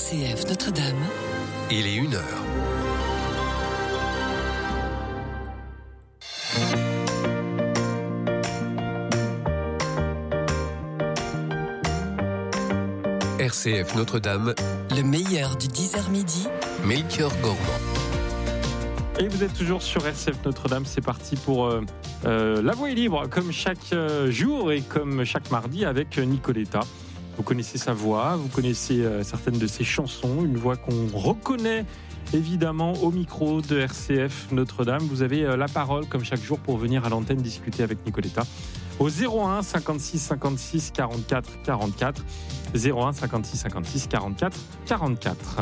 RCF Notre-Dame. Il est 1h. RCF Notre-Dame, Le meilleur du 10h midi. Melchior Gormand. Et vous êtes toujours sur RCF Notre-Dame, c'est parti pour La Voix est libre, comme chaque jour et comme chaque mardi avec Nicoletta. Vous connaissez sa voix, vous connaissez certaines de ses chansons, une voix qu'on reconnaît évidemment au micro de RCF Notre-Dame. Vous avez la parole comme chaque jour pour venir à l'antenne discuter avec Nicoletta au 01 56 56 44 44, 01 56 56 44 44.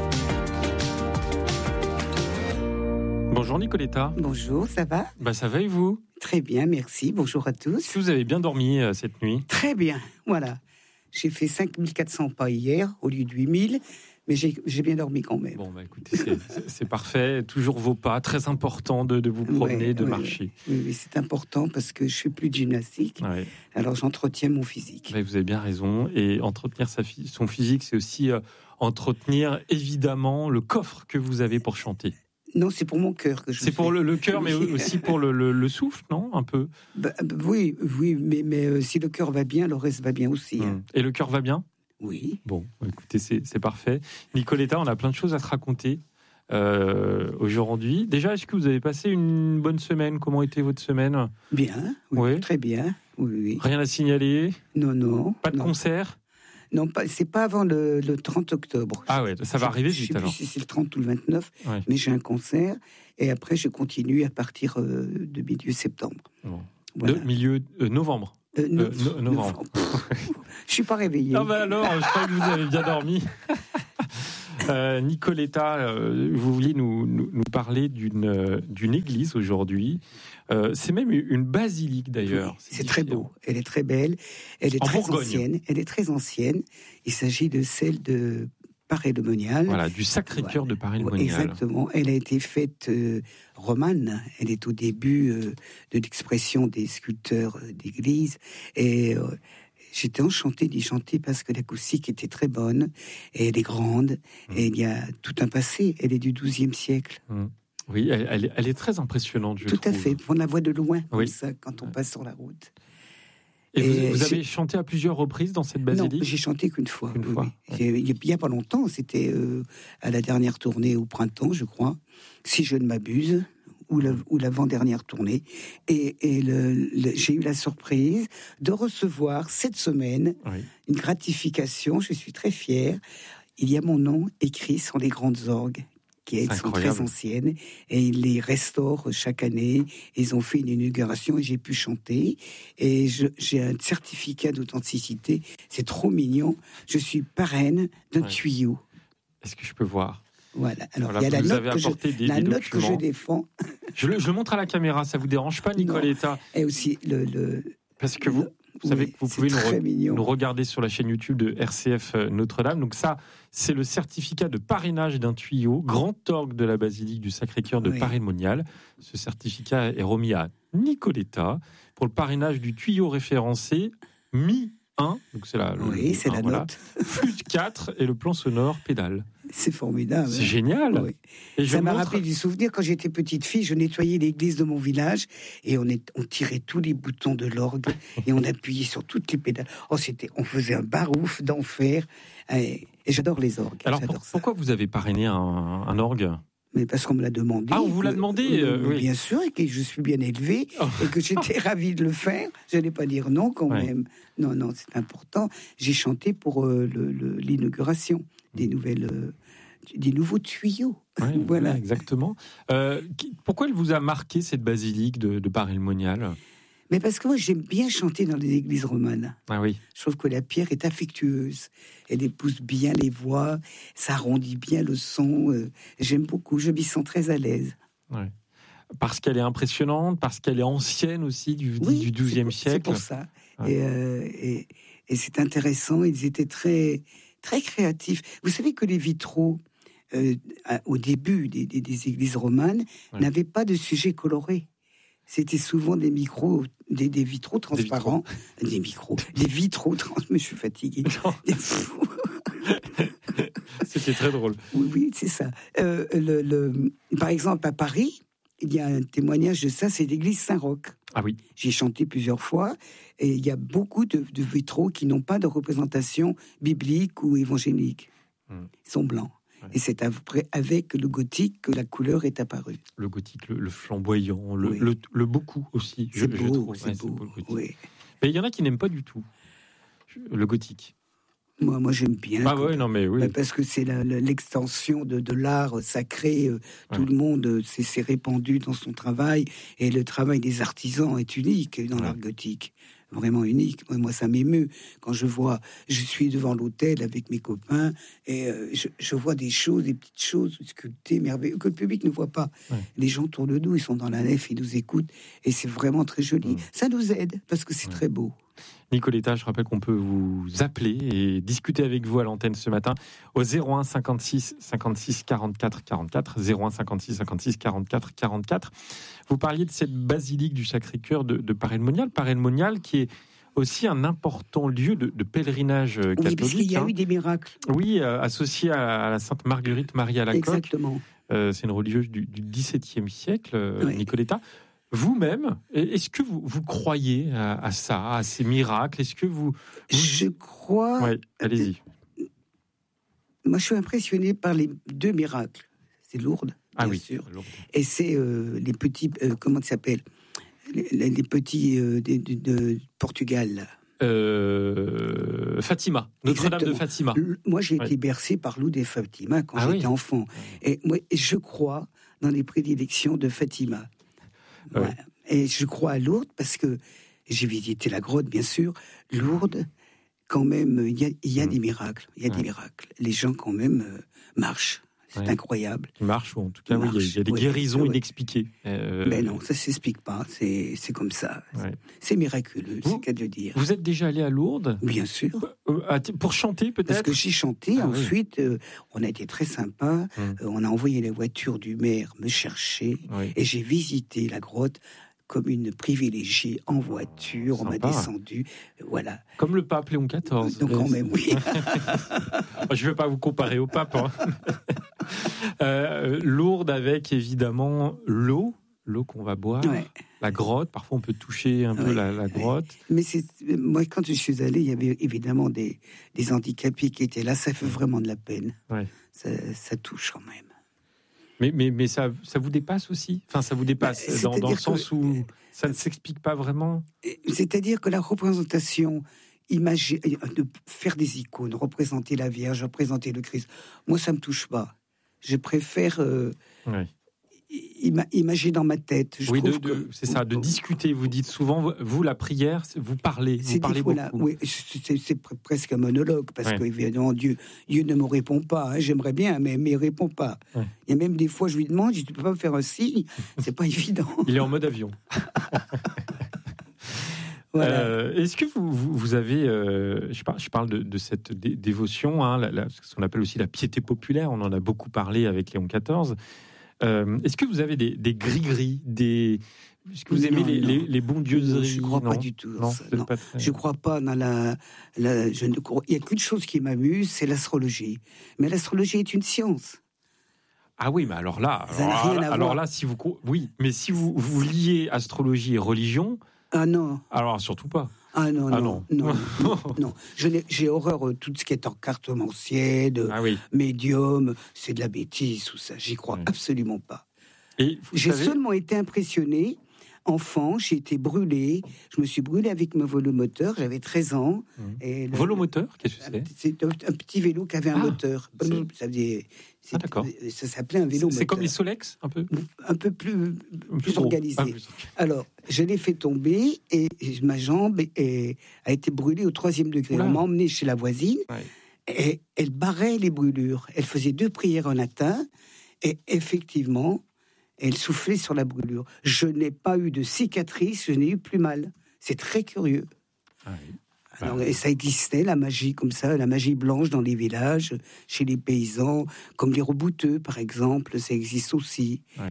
Bonjour Nicoletta. Bonjour, ça va ? Ça va et vous ? Très bien, merci. Bonjour à tous. Est-ce que vous avez bien dormi cette nuit ? Très bien, voilà. J'ai fait 5400 pas hier au lieu de 8000, mais j'ai bien dormi quand même. Bon, écoutez, c'est parfait. Toujours vos pas, très important de vous promener, de marcher. Oui, c'est important parce que je fais plus de gymnastique. Ouais. Alors j'entretiens mon physique. Vous avez bien raison. Et entretenir son physique, c'est aussi entretenir évidemment le coffre que vous avez pour chanter. Non, c'est pour mon cœur que je C'est pour le cœur, mais aussi pour le souffle, non ? Un peu. Oui, mais si le cœur va bien, le reste va bien aussi. Hein. Et le cœur va bien ? Oui. Bon, écoutez, c'est parfait. Nicoletta, on a plein de choses à te raconter aujourd'hui. Déjà, est-ce que vous avez passé une bonne semaine ? Comment était votre semaine ? Bien, Oui. Très bien. Oui. Rien à signaler ? Non. Pas de concert ? Non, c'est pas avant le 30 octobre. Ah ouais, ça va arriver vite alors. Je sais plus si c'est le 30 ou le 29, Ouais. mais j'ai un concert. Et après, je continue à partir de milieu septembre. Bon. Voilà. De milieu novembre. Novembre. Je suis pas réveillée. Ah alors, je crois que vous avez bien dormi. Nicoletta, vous vouliez nous parler d'une église aujourd'hui. C'est même une basilique d'ailleurs. Oui, c'est très beau. Elle est très belle. Elle est très ancienne. Il s'agit de celle de Paray-le-Monial. Voilà, du Sacré-Cœur de Paray-le-Monial. Exactement. Elle a été faite romane. Elle est au début de l'expression des sculpteurs d'église. Et j'étais enchantée d'y chanter parce que l'acoustique était très bonne. Et elle est grande. Et il y a tout un passé. Elle est du XIIe siècle. Oui, elle est très impressionnante, je trouve. Tout à fait. On la voit de loin, comme oui. ça, quand on passe sur la route. Et vous avez chanté à plusieurs reprises dans cette basilique ? Non, j'ai chanté qu'une fois. Une fois. Ouais. Il n'y a pas longtemps, c'était à la dernière tournée au printemps, je crois, si je ne m'abuse, ou l'avant-dernière tournée. Et j'ai eu la surprise de recevoir cette semaine une gratification, je suis très fière. Il y a mon nom écrit sur les grandes orgues, qui sont très anciennes, et ils les restaurent chaque année. Ils ont fait une inauguration et j'ai pu chanter. Et j'ai un certificat d'authenticité. C'est trop mignon. Je suis parraine d'un tuyau. Est-ce que je peux voir ? Voilà. Alors, il y a la note que je défends. Je le montre à la caméra, ça vous dérange pas, Nicoletta ? Et aussi Parce que vous savez que vous pouvez nous regarder sur la chaîne YouTube de RCF Notre-Dame. Donc ça, c'est le certificat de parrainage d'un tuyau, grand orgue de la basilique du Sacré-Cœur de Paray-le-Monial. Ce certificat est remis à Nicoletta pour le parrainage du tuyau référencé Mi 1. Donc c'est la note. Flûte 4 et le plan sonore pédale. C'est formidable. C'est génial. Oui. Et ça m'a rappelé du souvenir. Quand j'étais petite fille, je nettoyais l'église de mon village et on tirait tous les boutons de l'orgue et on appuyait sur toutes les pédales. On faisait un barouf d'enfer. Et j'adore les orgues. Alors pourquoi vous avez parrainé un orgue ? Mais parce qu'on me l'a demandé. Ah, on vous l'a demandé oui. Bien sûr, et que je suis bien élevée, et que j'étais ravie de le faire. Je n'allais pas dire non quand même. Non, c'est important. J'ai chanté pour l'inauguration des nouveaux tuyaux. Voilà. Exactement. Pourquoi elle vous a marqué, cette basilique de Paray-le-Monial ? Mais parce que moi, j'aime bien chanter dans les églises romanes. Ah oui. Je trouve que la pierre est affectueuse. Elle épouse bien les voix, ça arrondit bien le son. J'aime beaucoup, je m'y sens très à l'aise. Ouais. Parce qu'elle est impressionnante, parce qu'elle est ancienne aussi, du XIIe siècle. C'est pour ça. Ouais. Et c'est intéressant, ils étaient très, très créatifs. Vous savez que les vitraux, au début des églises romanes, n'avaient pas de sujet coloré. C'était souvent des vitraux transparents. Des vitraux transparents. Mais je suis fatiguée. C'est très drôle. Oui, c'est ça. Par exemple, à Paris, il y a un témoignage de ça, c'est l'église Saint-Roch. Ah oui. J'ai chanté plusieurs fois, et il y a beaucoup de vitraux qui n'ont pas de représentation biblique ou évangélique. Ils sont blancs. Ouais. Et c'est après, avec le gothique, que la couleur est apparue. Le gothique, le flamboyant, le beaucoup aussi. C'est beau, c'est beau. Oui. Mais il y en a qui n'aiment pas du tout le gothique. Moi j'aime bien. Ah ouais, non mais oui. Parce que c'est l'extension de l'art sacré. Tout le monde s'est répandu dans son travail. Et le travail des artisans est unique dans l'art gothique. Vraiment unique. Moi, ça m'émeut quand je suis devant l'autel avec mes copains et je vois des petites choses sculptées, merveilleuses, que le public ne voit pas. Ouais. Les gens tournent le dos, ils sont dans la nef, ils nous écoutent et c'est vraiment très joli. Ça nous aide parce que c'est très beau. Nicoletta, je rappelle qu'on peut vous appeler et discuter avec vous à l'antenne ce matin au 01 56 56 44 44, 01 56 56 44 44. Vous parliez de cette basilique du Sacré-Cœur de Paray-le-Monial. Paray-le-Monial qui est aussi un important lieu de pèlerinage catholique. Oui, parce qu'il y a eu des miracles. Oui, associé à la Sainte Marguerite Marie à la Coque. Exactement. C'est une religieuse du XVIIe siècle, Nicoletta. Vous-même, est-ce que vous croyez à ça, à ces miracles? Est-ce que vous... Je crois... Oui, allez-y. Moi, je suis impressionné par les 2 miracles. C'est Lourdes, bien sûr. Lourdes. Et c'est les petits... comment ça s'appelle? Les petits de Portugal. Fatima, Notre-Dame de Fatima. Moi, j'ai été bercé par Lourdes et Fatima quand j'étais enfant. Et moi, je crois dans les prédilections de Fatima. Ouais. Et je crois à Lourdes parce que j'ai visité la grotte, bien sûr. Lourdes, quand même, il y a des miracles. Il y a des miracles. Les gens, quand même, marchent. C'est incroyable. Ils marchent, ou en tout cas, il y a des guérisons inexpliquées. Mais non, ça ne s'explique pas. C'est comme ça. Ouais. C'est miraculeux, c'est qu'à de le dire. Vous êtes déjà allé à Lourdes? Bien sûr. Pour chanter, peut-être? Parce que j'ai chanté. Ensuite, on a été très sympa. On a envoyé la voiture du maire me chercher. Et j'ai visité la grotte comme une privilégiée en voiture. Sympa. On m'a descendu. Voilà. Comme le pape Léon XIV. Donc, quand même, oui. Je ne vais pas vous comparer au pape. Lourdes avec, évidemment, l'eau qu'on va boire. Ouais. La grotte, parfois on peut toucher un peu la grotte. Mais moi, quand je suis allé, il y avait évidemment des handicapés qui étaient là. Ça fait vraiment de la peine. Ouais. Ça touche quand même. Mais ça vous dépasse aussi? Enfin, ça vous dépasse dans le sens où ça ne s'explique pas vraiment? C'est-à-dire que la représentation, de faire des icônes, représenter la Vierge, représenter le Christ, moi, ça ne me touche pas. Je préfère imaginer dans ma tête. C'est ça, de discuter. Vous dites souvent, vous, la prière, vous parlez beaucoup. Oui, c'est presque un monologue, parce que évidemment, Dieu ne me répond pas. J'aimerais bien, mais il ne répond pas. Ouais. Il y a même des fois, je lui demande, tu ne peux pas me faire un signe? C'est pas évident. Il est en mode avion. Voilà. Est-ce que vous avez, je parle de cette dévotion, ce qu'on appelle aussi la piété populaire, on en a beaucoup parlé avec Léon XIV. Est-ce que vous avez des gris-gris, est-ce que vous aimez les bondieuseries? Je ne crois pas du tout. Non. Je ne crois pas dans il n'y a qu'une chose qui m'amuse, c'est l'astrologie. Mais l'astrologie est une science. Ah oui, mais alors là, si vous liez astrologie et religion... Ah non. Alors surtout pas. Ah non. J'ai horreur tout ce qui est en cartomancier, médium, c'est de la bêtise, tout ça. J'y crois absolument pas. J'ai seulement été impressionné. Enfant, j'ai été brûlé. Je me suis brûlé avec mon vélomoteur. J'avais 13 ans. Vélomoteur, qu'est-ce que c'est? C'est un petit vélo qui avait un moteur. D'accord. Ça s'appelait un vélomoteur. C'est comme les Solex, un peu? Un peu plus organisé. Alors, je l'ai fait tomber et ma jambe a été brûlée au 3e degré. Oula. On m'a emmené chez la voisine et elle barrait les brûlures. Elle faisait 2 prières en latin et effectivement... Elle soufflait sur la brûlure. Je n'ai pas eu de cicatrice, je n'ai eu plus mal. C'est très curieux. Ah oui. Alors, et ça existait, la magie comme ça, la magie blanche dans les villages, chez les paysans, comme les rebouteux, par exemple, ça existe aussi. Oui.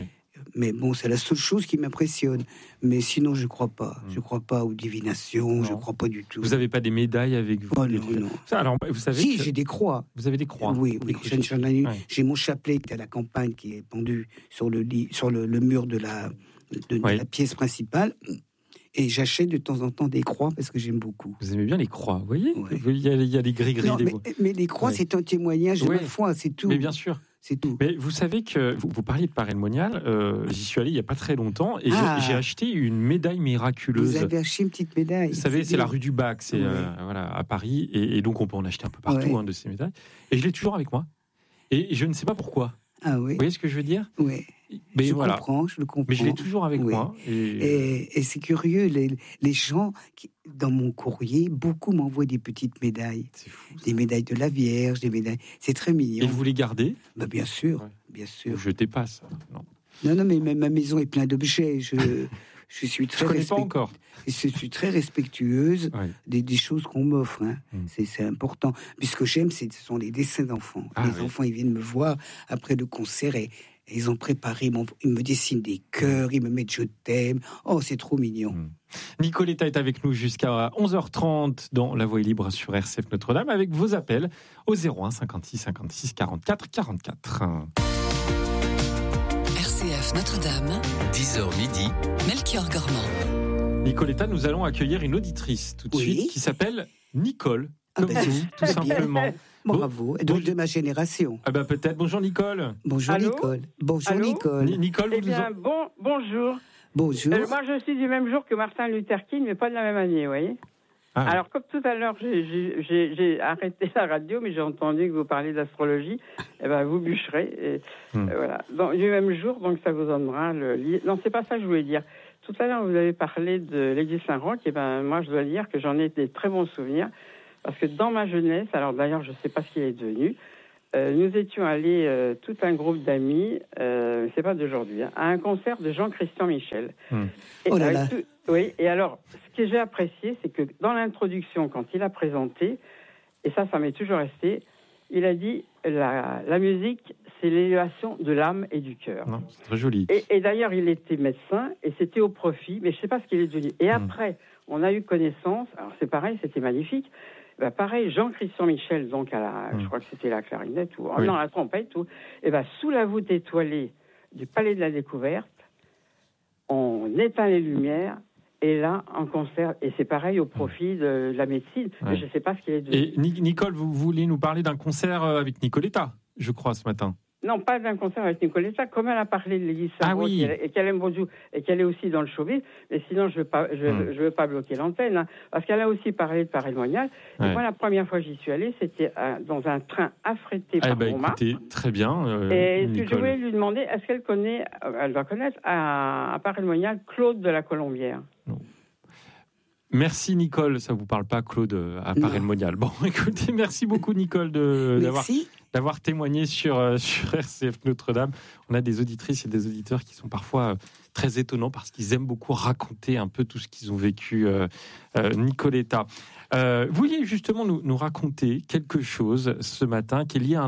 Mais bon, c'est la seule chose qui m'impressionne. Mais sinon, je crois pas. Je crois pas aux divinations, je crois pas du tout. Vous n'avez pas des médailles avec vous? Oh non. Ça, alors, vous savez Si, j'ai des croix. Vous avez des croix? Oui. J'ai mon chapelet qui est à la campagne, qui est pendu sur le mur de la pièce principale. Et j'achète de temps en temps des croix parce que j'aime beaucoup. Vous aimez bien les croix, vous voyez? Ouais. Il y a les gris-gris. Mais les croix, c'est un témoignage de ma foi, c'est tout. Mais bien sûr. C'est tout. Mais vous savez que vous parliez de Paray le Monial, j'y suis allé il n'y a pas très longtemps et j'ai acheté une médaille miraculeuse. Vous avez acheté une petite médaille. Vous savez, c'est la rue du Bac, c'est à Paris, et donc on peut en acheter un peu partout de ces médailles. Et je l'ai toujours avec moi. Et je ne sais pas pourquoi. Ah oui. Vous voyez ce que je veux dire? Oui. Mais je le comprends. Mais je l'ai toujours avec moi. Et c'est curieux, les gens, dans mon courrier, beaucoup m'envoient des petites médailles. C'est fou, des médailles de la Vierge, des médailles. C'est très mignon. Et vous les gardez? Bien sûr, bien sûr. Ne jetez pas ça. Non, mais ma maison est pleine d'objets. Je suis très pas encore. Je suis très respectueuse des choses qu'on m'offre. Hein. C'est important. Puis ce que j'aime, ce sont les dessins d'enfants. Les enfants, ils viennent me voir après le concert et ils ont préparé, ils me dessinent des cœurs, ils me mettent je t'aime. Oh, c'est trop mignon. Nicoletta est avec nous jusqu'à 11h30 dans La Voix est libre sur RCF Notre-Dame avec vos appels au 01 56 56 44 44. RCF Notre-Dame, 10h midi, Melchior Gormand. Nicoletta, nous allons accueillir une auditrice tout de suite qui s'appelle Nicole, comme vous, tout simplement. Bravo, donc de ma génération. Ah ben peut-être. Bonjour Nicole. Bonjour. Allô Nicole. Bonjour. Allô Nicole. Nicole, eh bien, bonjour. Bonjour. Moi, je suis du même jour que Martin Luther King, mais pas de la même année, vous voyez. Alors, comme tout à l'heure, j'ai arrêté la radio, mais j'ai entendu que vous parliez d'astrologie. Eh ben, vous bûcherez. Voilà. Donc, du même jour, donc ça vous donnera le livre. Non, c'est pas ça que je voulais dire. Tout à l'heure, vous avez parlé de l'église Saint-Roch. Et ben, moi, je dois dire que j'en ai des très bons souvenirs. Parce que dans ma jeunesse, alors d'ailleurs, je ne sais pas ce qu'il est devenu, nous étions allés, tout un groupe d'amis, c'est pas d'aujourd'hui, à un concert de Jean-Christian Michel. Et, et alors, ce que j'ai apprécié, c'est que dans l'introduction, quand il a présenté, et ça m'est toujours resté, il a dit la musique, c'est l'élévation de l'âme et du cœur. C'est très joli. Et d'ailleurs, il était médecin, et c'était au profit, mais je ne sais pas ce qu'il est devenu. Et après, on a eu connaissance, alors c'est pareil, c'était magnifique. Pareil, Jean-Christian Michel, donc je crois que c'était la clarinette, la trompette, sous la voûte étoilée du Palais de la Découverte, on éteint les lumières, et là, en concert, et c'est pareil au profit de la médecine, mais je ne sais pas ce qu'il est devenu. Et Nicole, vous voulez nous parler d'un concert avec Nicoletta, je crois, ce matin? Non, pas d'un concert avec Nicoletta, comme elle a parlé de l'église Saint-Roch, et qu'elle aime beaucoup, et qu'elle est aussi dans le showbiz, mais sinon je veux pas bloquer l'antenne, hein, parce qu'elle a aussi parlé de Paray le Monial. Et moi, la première fois que j'y suis allée, c'était dans un train affrété par Montmartre. Écoutez, très bien. Et je voulais lui demander, est-ce qu'elle connaît, elle doit connaître, à Paray le Monial, Claude de la Colombière. Non. Merci Nicole, ça vous parle pas Claude à Paray le Monial. Bon, écoutez, merci beaucoup Nicole d'avoir témoigné sur RCF Notre-Dame. On a des auditrices et des auditeurs qui sont parfois très étonnants parce qu'ils aiment beaucoup raconter un peu tout ce qu'ils ont vécu. Nicoletta, vous vouliez justement nous raconter quelque chose ce matin qui est lié à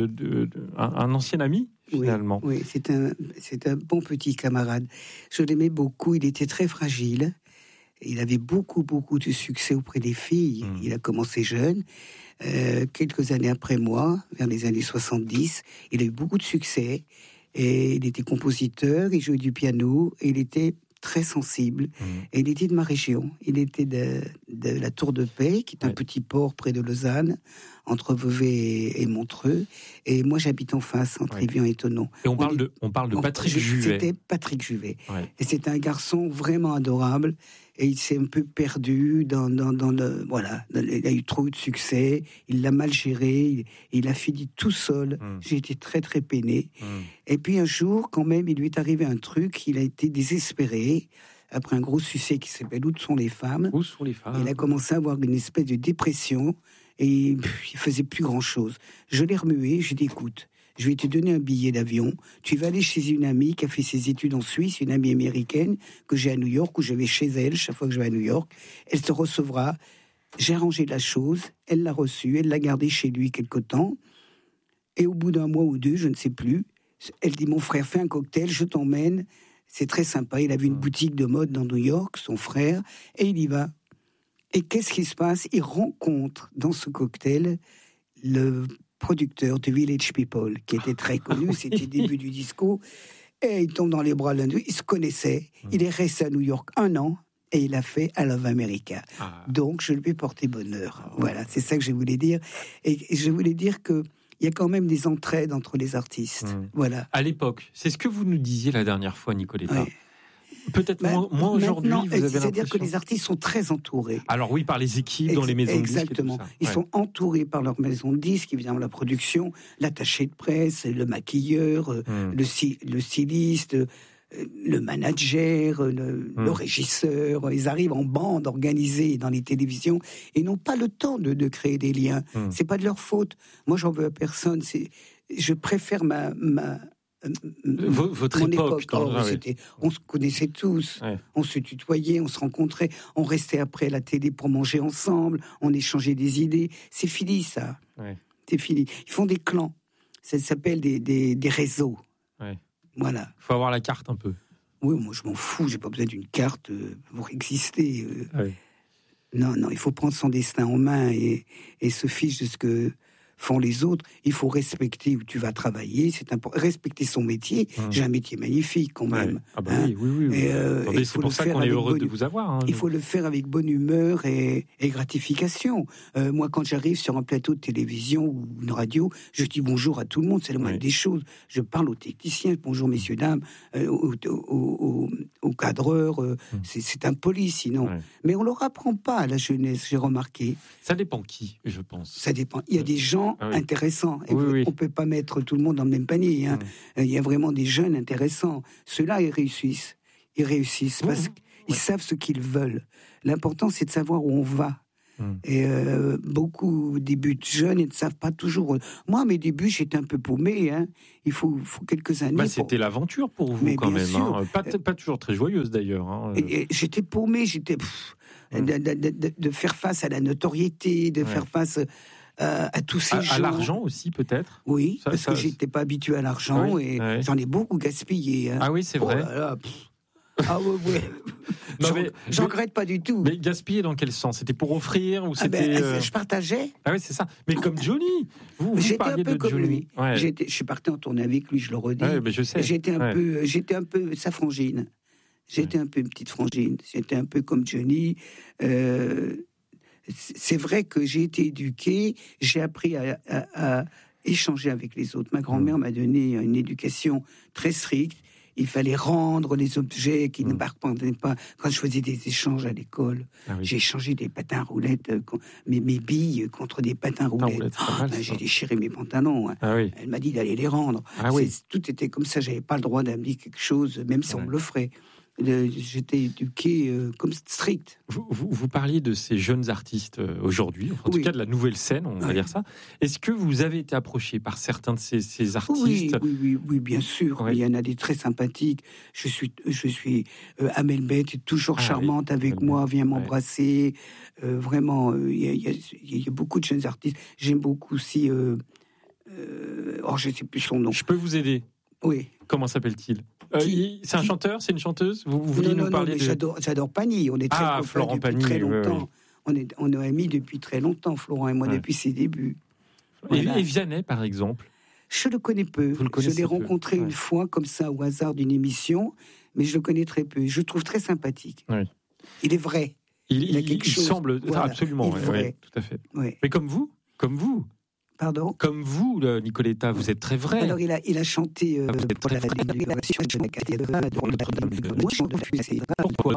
un ancien ami finalement. Oui, c'est un bon petit camarade. Je l'aimais beaucoup, il était très fragile. Il avait beaucoup de succès auprès des filles. Il a commencé jeune. Quelques années après moi, vers les années 70, il a eu beaucoup de succès. Et il était compositeur, il jouait du piano, et il était très sensible. Et il était de ma région. Il était de la Tour de Paix, qui est un petit port près de Lausanne, entre Vevey et Montreux. Et moi, j'habite en face, entre Évian et Thonon. Et on parle de Patrick Juvet. C'était Patrick Juvet. Et c'est un garçon vraiment adorable. Et il s'est un peu perdu dans le... Voilà, il a eu trop de succès, il l'a mal géré, il a fini tout seul. J'ai été très, très peiné. Et puis un jour, quand même, il lui est arrivé un truc, il a été désespéré. Après un gros succès qui s'appelle « Où sont les femmes ?» Où sont les femmes ? Il a commencé à avoir une espèce de dépression et il faisait plus grand-chose. Je l'ai remué, je lui ai dit « Écoute, je vais te donner un billet d'avion. Tu vas aller chez une amie qui a fait ses études en Suisse, une amie américaine que j'ai à New York, où je vais chez elle chaque fois que je vais à New York. Elle te recevra. » J'ai arrangé la chose. Elle l'a reçue. Elle l'a gardée chez lui quelque temps. Et au bout d'un mois ou deux, je ne sais plus, Elle dit, mon frère, fais un cocktail, je t'emmène. C'est très sympa. Il avait une boutique de mode dans New York, son frère, et il y va. Et qu'est-ce qui se passe? Il rencontre dans ce cocktail le producteur de Village People, qui était très connu, c'était le début du disco. Et il tombe dans les bras l'un d'eux. Ils se connaissaient. Il est resté à New York 1 an. Et il a fait I Love America. Donc, je lui ai porté bonheur. Voilà, c'est ça que je voulais dire. Et je voulais dire qu'il y a quand même des entraides entre les artistes. Voilà. À l'époque, c'est ce que vous nous disiez la dernière fois, Nicoletta. Ouais. Peut-être moins aujourd'hui, vous avez l'impression. C'est-à-dire que les artistes sont très entourés. Alors oui, par les équipes dans les maisons de disques. Exactement. Ils sont entourés par leur maison de disques, évidemment la production, l'attaché de presse, le maquilleur, le styliste, le manager, le régisseur. Ils arrivent en bande organisée dans les télévisions et n'ont pas le temps de créer des liens. C'est pas de leur faute. Moi, j'en veux à personne. Je préfère votre époque. On se connaissait tous, on se tutoyait, on se rencontrait, on restait après la télé pour manger ensemble, on échangeait des idées. C'est fini, ça. C'est fini. Ils font des clans. Ça s'appelle des réseaux. Voilà. Il faut avoir la carte un peu. Oui, moi je m'en fous, j'ai pas besoin d'une carte pour exister. Non, il faut prendre son destin en main et se fiche de ce que font les autres. Il faut respecter où tu vas travailler, c'est important. Respecter son métier. J'ai un métier magnifique quand même. Ah bah oui. C'est pour ça qu'on est heureux de vous avoir. Il faut le faire avec bonne humeur et gratification. Moi, quand j'arrive sur un plateau de télévision ou une radio, je dis bonjour à tout le monde, c'est la moindre des choses. Je parle aux techniciens, bonjour messieurs, dames, aux cadreurs, c'est impoli sinon. Mais on ne leur apprend pas à la jeunesse, j'ai remarqué. Ça dépend qui, je pense. Ça dépend. Il y a des gens intéressants. On ne peut pas mettre tout le monde dans le même panier. Il y a vraiment des jeunes intéressants. Ceux-là, ils réussissent. Parce qu'ils savent ce qu'ils veulent. L'important, c'est de savoir où on va. Et beaucoup débutent jeunes et ne savent pas toujours. Moi, à mes débuts, j'étais un peu paumé. Il faut quelques années. C'était l'aventure pour vous, quand même. Pas toujours très joyeuse, d'ailleurs. Et j'étais paumé. De faire face à la notoriété, de faire face à tous ces gens. À l'argent aussi, peut-être. Oui, parce que j'étais pas habitué à l'argent et j'en ai beaucoup gaspillé. Ah oui, c'est vrai. J'en regrette pas du tout. Mais gaspiller dans quel sens? C'était pour offrir ou c'était je partageais. Ah oui, c'est ça. Mais comme Johnny, vous j'étais un peu comme Johnny. lui. Je suis parti en tournée avec lui, je le redis. Mais je sais. J'étais un peu sa frangine. J'étais un peu une petite frangine. J'étais un peu comme Johnny. C'est vrai que j'ai été éduqué, j'ai appris à échanger avec les autres. Ma grand-mère m'a donné une éducation très stricte. Il fallait rendre les objets qui ne m'appartenaient pas. Quand je faisais des échanges à l'école, j'ai échangé des patins à roulettes, mes billes contre des patins à roulettes. J'ai déchiré mes pantalons. Elle m'a dit d'aller les rendre. Tout était comme ça. J'avais pas le droit d'amener quelque chose, même si on me l'offrait. J'étais éduqué comme strict. Vous parliez de ces jeunes artistes aujourd'hui, en tout cas de la nouvelle scène, on va dire ça. Est-ce que vous avez été approché par certains de ces artistes? Oui, bien sûr. Il y en a des très sympathiques. Je suis Amel Beth est toujours charmante avec moi, vient m'embrasser. Vraiment, il y a beaucoup de jeunes artistes. J'aime beaucoup aussi. Je ne sais plus son nom. Je peux vous aider? Oui. Comment s'appelle-t-il? C'est un chanteur? C'est une chanteuse? Vous vouliez nous parler de... J'adore Pagny. On est très copains Florent depuis Pagny, très longtemps. On est amis depuis très longtemps, Florent et moi, depuis ses débuts. Voilà. Et Vianney, par exemple? Je le connais peu. Je l'ai rencontré une fois, comme ça, au hasard d'une émission, mais je le connais très peu. Je le trouve très sympathique. Il est vrai. Il a quelque chose. Semble absolument. Vrai. Tout à fait. Mais comme vous. Pardon? Comme vous, Nicoletta, vous êtes très vrai. Alors, il a chanté pour la libération de la cathédrale de Notre-Dame. Moi, je refusais. Pourquoi?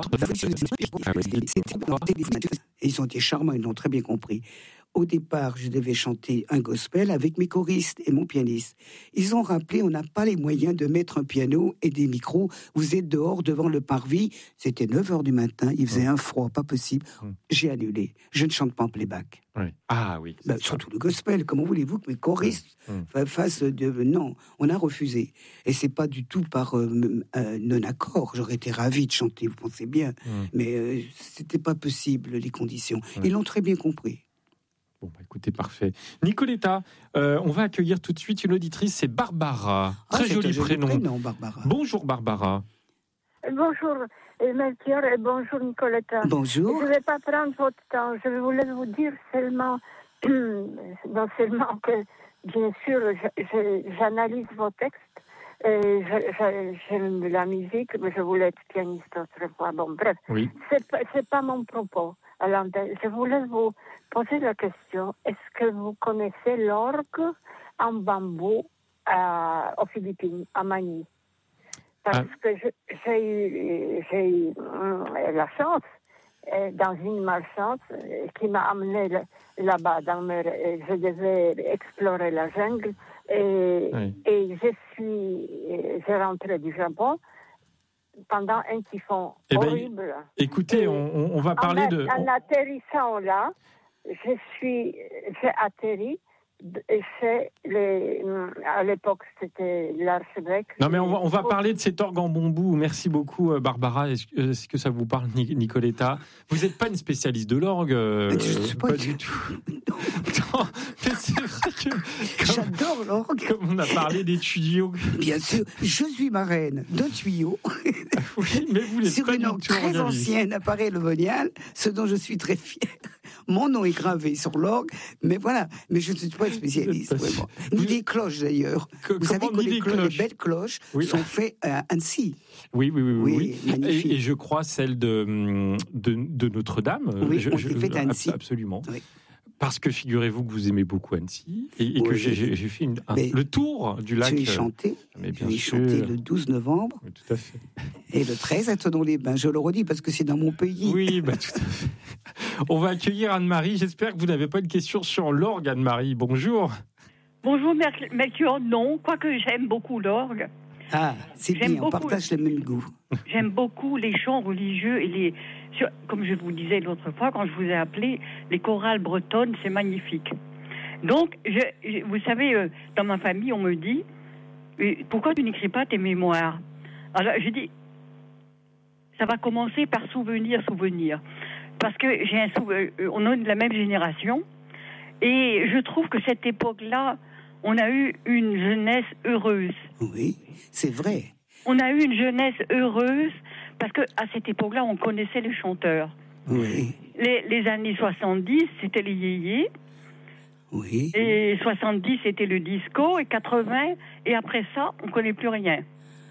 Et ils ont été charmants, ils l'ont très bien compris. Au départ, je devais chanter un gospel avec mes choristes et mon pianiste. Ils ont rappelé, on n'a pas les moyens de mettre un piano et des micros. Vous êtes dehors devant le parvis. C'était 9h du matin, il faisait un froid, pas possible. J'ai annulé. Je ne chante pas en playback. Ah oui. Surtout le gospel. Comment voulez-vous que mes choristes fassent de... Non, on a refusé. Et c'est pas du tout par non-accord. J'aurais été ravi de chanter, vous pensez bien. Mais c'était pas possible, les conditions. Ils l'ont très bien compris. Bon, écoutez, parfait. Nicoletta, on va accueillir tout de suite une auditrice, c'est Barbara. Très joli prénom. Barbara. Bonjour Barbara. Bonjour Melchior et bonjour Nicoletta. Bonjour. Je ne vais pas prendre votre temps. Je voulais vous dire seulement, non seulement que, bien sûr, j'analyse vos textes. J'aime la musique, mais je voulais être pianiste autrefois. Bon, bref, oui. C'est pas mon propos. Alors, je voulais vous poser la question, est-ce que vous connaissez l'orgue en bambou aux Philippines, à Manille? Parce que j'ai eu la chance, dans une malchance, qui m'a amené là-bas. Je devais explorer la jungle et j'ai rentré du Japon pendant un typhon horrible. Écoutez, on va parler de... En atterrissant là, j'ai atterri chez à l'époque, c'était l'archevêque. Non, mais on va parler de cet orgue en bambou. Merci beaucoup, Barbara. Est-ce que ça vous parle, Nicoletta? Vous n'êtes pas une spécialiste de l'orgue, pas du tout. Non, mais c'est vrai que... J'adore l'orgue. Comme on a parlé des tuyaux. Bien sûr, je suis marraine d'un tuyau. Oui, mais vous n'êtes sur pas une orgue très ancienne, appareil Levonial, ce dont je suis très fière. Mon nom est gravé sur l'orgue, mais voilà. Mais je ne suis pas spécialiste, vraiment. Ni des cloches, d'ailleurs. Vous savez que les belles cloches sont faites à Annecy. Oui. Magnifique. Et je crois celle de Notre-Dame. Oui, on s'est fait à Annecy. Absolument. Oui. Parce que figurez-vous que vous aimez beaucoup Annecy et que j'ai fait le tour du lac. J'ai chanté. J'ai chanté le 12 novembre. Oui, tout à fait. Et le 13 à Thonon-les-Bains. Je le redis parce que c'est dans mon pays. Oui, tout à fait. On va accueillir Anne-Marie. J'espère que vous n'avez pas une question sur l'orgue, Anne-Marie. Bonjour. Bonjour, Melchior. Non, quoique j'aime beaucoup l'orgue. Ah, c'est bien, on partage le même goût. J'aime beaucoup les chants religieux et comme je vous disais l'autre fois, quand je vous ai appelé, les chorales bretonnes, c'est magnifique. Donc, vous savez, dans ma famille, on me dit, pourquoi tu n'écris pas tes mémoires? Alors, je dis, ça va commencer par souvenir. Parce que on est de la même génération, et je trouve que cette époque-là, on a eu une jeunesse heureuse. Oui, c'est vrai. On a eu une jeunesse heureuse parce qu'à cette époque-là, on connaissait les chanteurs. Oui. Les années 70, c'était les yéyés. Oui. Et 70, c'était le disco. Et 80, et après ça, on ne connaît plus rien.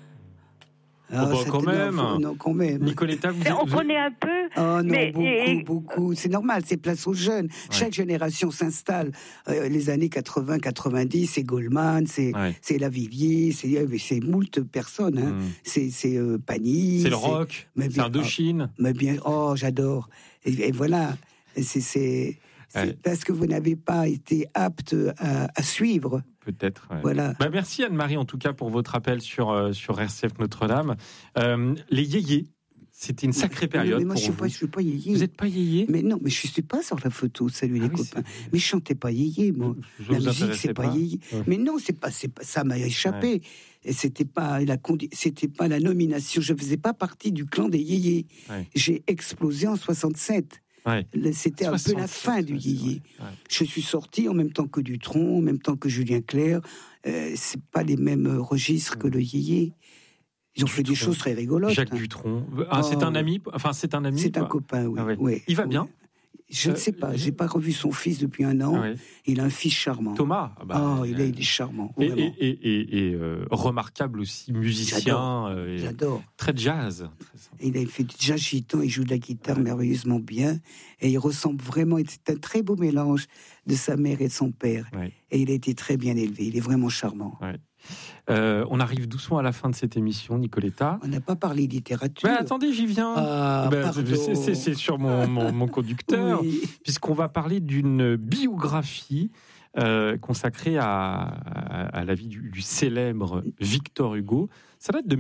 Ah, quand même. Nicoletta, on connaît un peu. Oh non, beaucoup. C'est normal, c'est place aux jeunes. Ouais. Chaque génération s'installe. Les années 80, 90, c'est Goldman, c'est Lavillier, c'est moult personnes. Hein. C'est Pagny. C'est le rock. C'est Indochine. Mais bien, j'adore. Et voilà, c'est parce que vous n'avez pas été apte à suivre. Peut-être. Ouais. Voilà. Merci Anne-Marie en tout cas pour votre appel sur RCF Notre-Dame. Les yéyés, c'était une sacrée période. Mais moi pour je suis pas yéyé. Vous n'êtes pas yéyé? Mais non, mais je suis pas sur la photo. Salut les copains. Mais je chantais pas yéyé, moi. La musique c'est pas yéyé. Ouais. Mais non, c'est pas ça m'a échappé. Ouais. Et c'était pas la nomination. Je faisais pas partie du clan des yéyés. Ouais. J'ai explosé en 67. Ouais. C'était un peu la fin du yéyé. Ouais. Je suis sorti en même temps que Dutronc, en même temps que Julien Clerc. C'est pas les mêmes registres que le yéyé. Ils ont fait des choses très rigolotes. Jacques Dutronc. C'est un ami. Enfin, c'est un ami. C'est un copain, oui. Ah ouais. Ouais. Il va bien. Je ne sais pas. J'ai pas revu son fils depuis un an. Ouais. Il a un fils charmant. Thomas. Il est charmant. Et remarquable aussi musicien. J'adore. Très jazz. Il a fait du jazz gitan. Il joue de la guitare merveilleusement bien. Et il ressemble vraiment. C'est un très beau mélange de sa mère et de son père. Ouais. Et il a été très bien élevé. Il est vraiment charmant. Ouais. On arrive doucement à la fin de cette émission, Nicoletta. On n'a pas parlée littérature. Mais attendez, j'y viens. C'est sur mon conducteur, oui. Puisqu'on va parler d'une biographie consacrée à la vie du célèbre Victor Hugo. Ça date de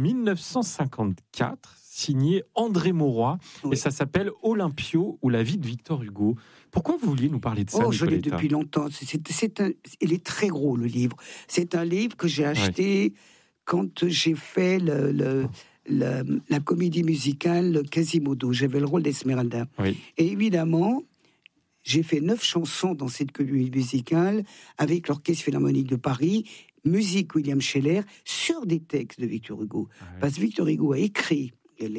1954, signé André Mauroy, et ça s'appelle Olympio ou la vie de Victor Hugo. Pourquoi vous vouliez nous parler de ça, Nicoletta ? Je l'ai depuis longtemps. Il est très gros, le livre. C'est un livre que j'ai acheté quand j'ai fait la comédie musicale Quasimodo. J'avais le rôle d'Esmeralda. Oui. Et évidemment, J'ai fait 9 chansons dans cette comédie musicale avec l'Orchestre Philharmonique de Paris, musique William Scheller, sur des textes de Victor Hugo. Parce que Victor Hugo a écrit,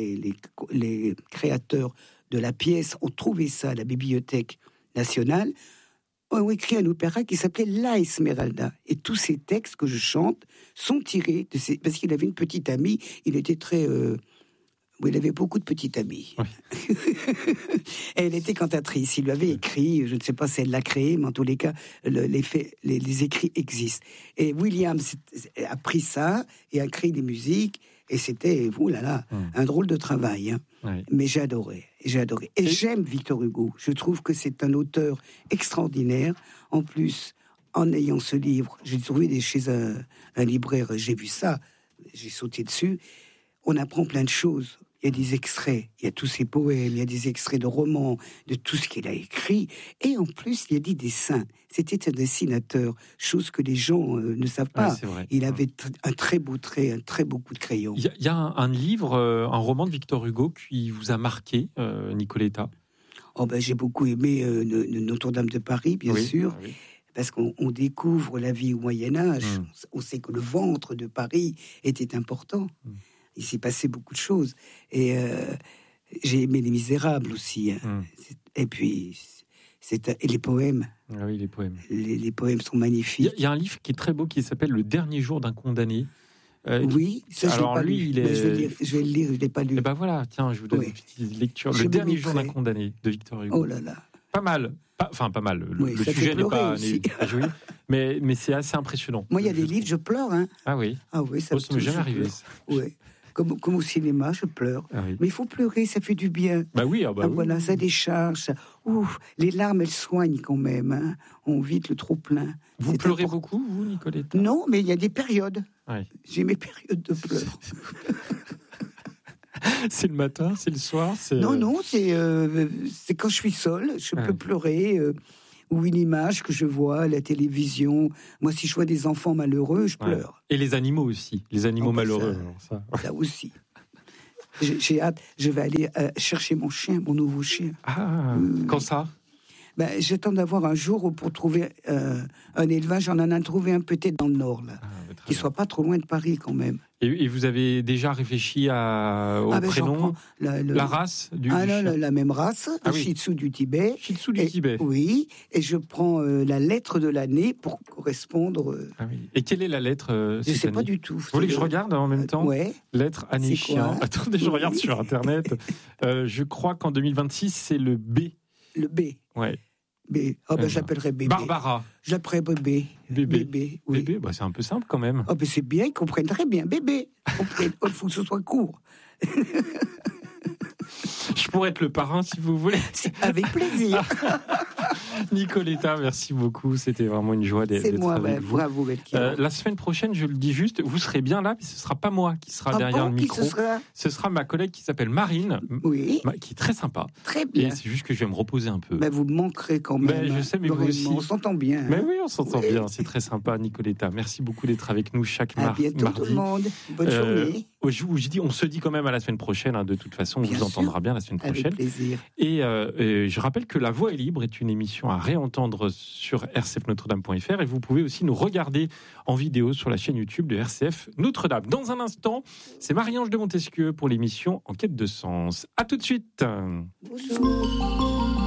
les créateurs de la pièce ont trouvé ça à la Bibliothèque nationale, ont écrit un opéra qui s'appelait La Esmeralda. Et tous ces textes que je chante sont tirés de ces... Parce qu'il avait une petite amie, il était très... il avait beaucoup de petites amies. Oui. Et elle était cantatrice. Il lui avait écrit, je ne sais pas si elle l'a créé, mais en tous les cas, les écrits existent. Et William a pris ça et a créé des musiques. Et c'était, un drôle de travail. Hein. Oui. Mais j'ai adoré. Et j'aime Victor Hugo. Je trouve que c'est un auteur extraordinaire. En plus, en ayant ce livre, j'ai trouvé chez un libraire, j'ai vu ça, j'ai sauté dessus. On apprend plein de choses. Il y a des extraits, il y a tous ses poèmes, il y a des extraits de romans, de tout ce qu'il a écrit. Et en plus, il y a des dessins. C'était un dessinateur, chose que les gens ne savent pas. Ouais, il avait un très beau trait, un très beau coup de crayon. Il y a un livre, un roman de Victor Hugo qui vous a marqué, Nicoletta. J'ai beaucoup aimé Notre-Dame de Paris, bien sûr. Oui. Parce qu'on découvre la vie au Moyen-Âge. On sait que le ventre de Paris était important. Il s'est passé beaucoup de choses. Et j'ai aimé Les Misérables aussi. Hein. Et puis, et les poèmes. Ah oui, les poèmes. Les poèmes sont magnifiques. Il y a un livre qui est très beau qui s'appelle Le Dernier jour d'un condamné. Oui, ça, alors pas lui, lu. Je vais le lire, je ne l'ai pas lu. Et ben voilà, tiens, je vous donne une petite lecture. Le Dernier jour d'un condamné de Victor Hugo. Oh là là. Pas mal. Pas mal. Le sujet n'est pas joli, mais c'est assez impressionnant. Moi, il y a des livres, je pleure. Hein. Ah oui. Ça m'est jamais arrivé. Oui. Comme au cinéma, je pleure. Ah oui. Mais il faut pleurer, ça fait du bien. Bah oui, oui. Voilà, ça décharge. Les larmes, elles soignent quand même. Hein. On vide le trop-plein. Vous pleurez beaucoup, vous, Nicoletta ? Non, mais il y a des périodes. Oui. J'ai mes périodes de pleurs. C'est le matin, c'est le soir, Non, c'est quand je suis seule. Je peux pleurer. Ou une image que je vois à la télévision. Moi, si je vois des enfants malheureux, je pleure. Et les animaux aussi, les animaux malheureux. Ça aussi. J'ai hâte, je vais aller chercher mon nouveau chien. Quand ça ? J'attends d'avoir un jour pour trouver un élevage. J'en ai trouvé un peut-être dans le Nord, là. Qui soit pas trop loin de Paris, quand même. Et vous avez déjà réfléchi au prénom, la race du chien ? La même race, Shih Tzu du Tibet. Shih Tzu du Tibet. Oui, et je prends la lettre de l'année pour correspondre. Et quelle est la lettre je ne sais pas du tout. Vous voulez que je regarde en même temps ? Ouais. Lettre année chien. Attendez, je regarde sur Internet. Je crois qu'en 2026, c'est le B. Le B. Ouais. B. J'appellerais bébé. Barbara. J'appellerais bébé. Bébé. Oui. Bébé, c'est un peu simple quand même. C'est bien, ils comprennent très bien. Bébé. Il faut que ce soit court. Je pourrais être le parrain si vous voulez. Avec plaisir. Nicoletta, merci beaucoup. C'était vraiment une joie d'être avec vous. Bravo, la semaine prochaine, je le dis juste, vous serez bien là, mais ce ne sera pas moi qui sera derrière le micro. Ce sera ma collègue qui s'appelle Marine, qui est très sympa. Très bien. Et c'est juste que je vais me reposer un peu. Vous me manquerez quand même. Je sais, mais vous aussi. On s'entend bien. Mais oui, on s'entend bien. C'est très sympa, Nicoletta. Merci beaucoup d'être avec nous chaque mardi. À bientôt tout le monde. Bonne journée. On se dit quand même à la semaine prochaine. De toute façon, on vous entendra bien la semaine prochaine. Avec plaisir. Et je rappelle que La Voix est libre est une émission à réentendre sur rcfnotredame.fr et vous pouvez aussi nous regarder en vidéo sur la chaîne YouTube de RCF Notre-Dame. Dans un instant, c'est Marie-Ange de Montesquieu pour l'émission En quête de sens. À tout de suite. Bonjour.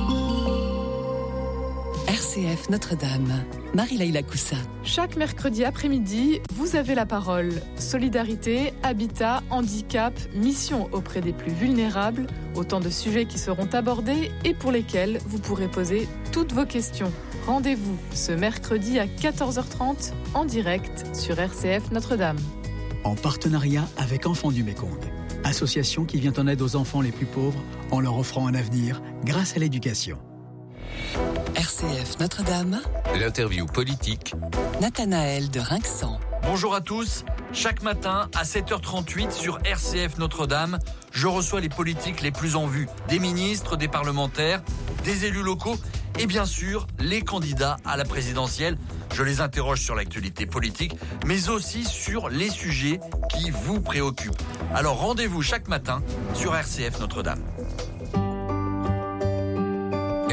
RCF Notre-Dame, Marie-Laïla Coussa. Chaque mercredi après-midi, vous avez la parole. Solidarité, habitat, handicap, mission auprès des plus vulnérables, autant de sujets qui seront abordés et pour lesquels vous pourrez poser toutes vos questions. Rendez-vous ce mercredi à 14h30 en direct sur RCF Notre-Dame. En partenariat avec Enfants du Mékong, association qui vient en aide aux enfants les plus pauvres en leur offrant un avenir grâce à l'éducation. RCF Notre-Dame. L'interview politique. Nathanaël de Rinxan. Bonjour à tous. Chaque matin à 7h38 sur RCF Notre-Dame, je reçois les politiques les plus en vue. Des ministres, des parlementaires, des élus locaux et bien sûr les candidats à la présidentielle. Je les interroge sur l'actualité politique, mais aussi sur les sujets qui vous préoccupent. Alors rendez-vous chaque matin sur RCF Notre-Dame.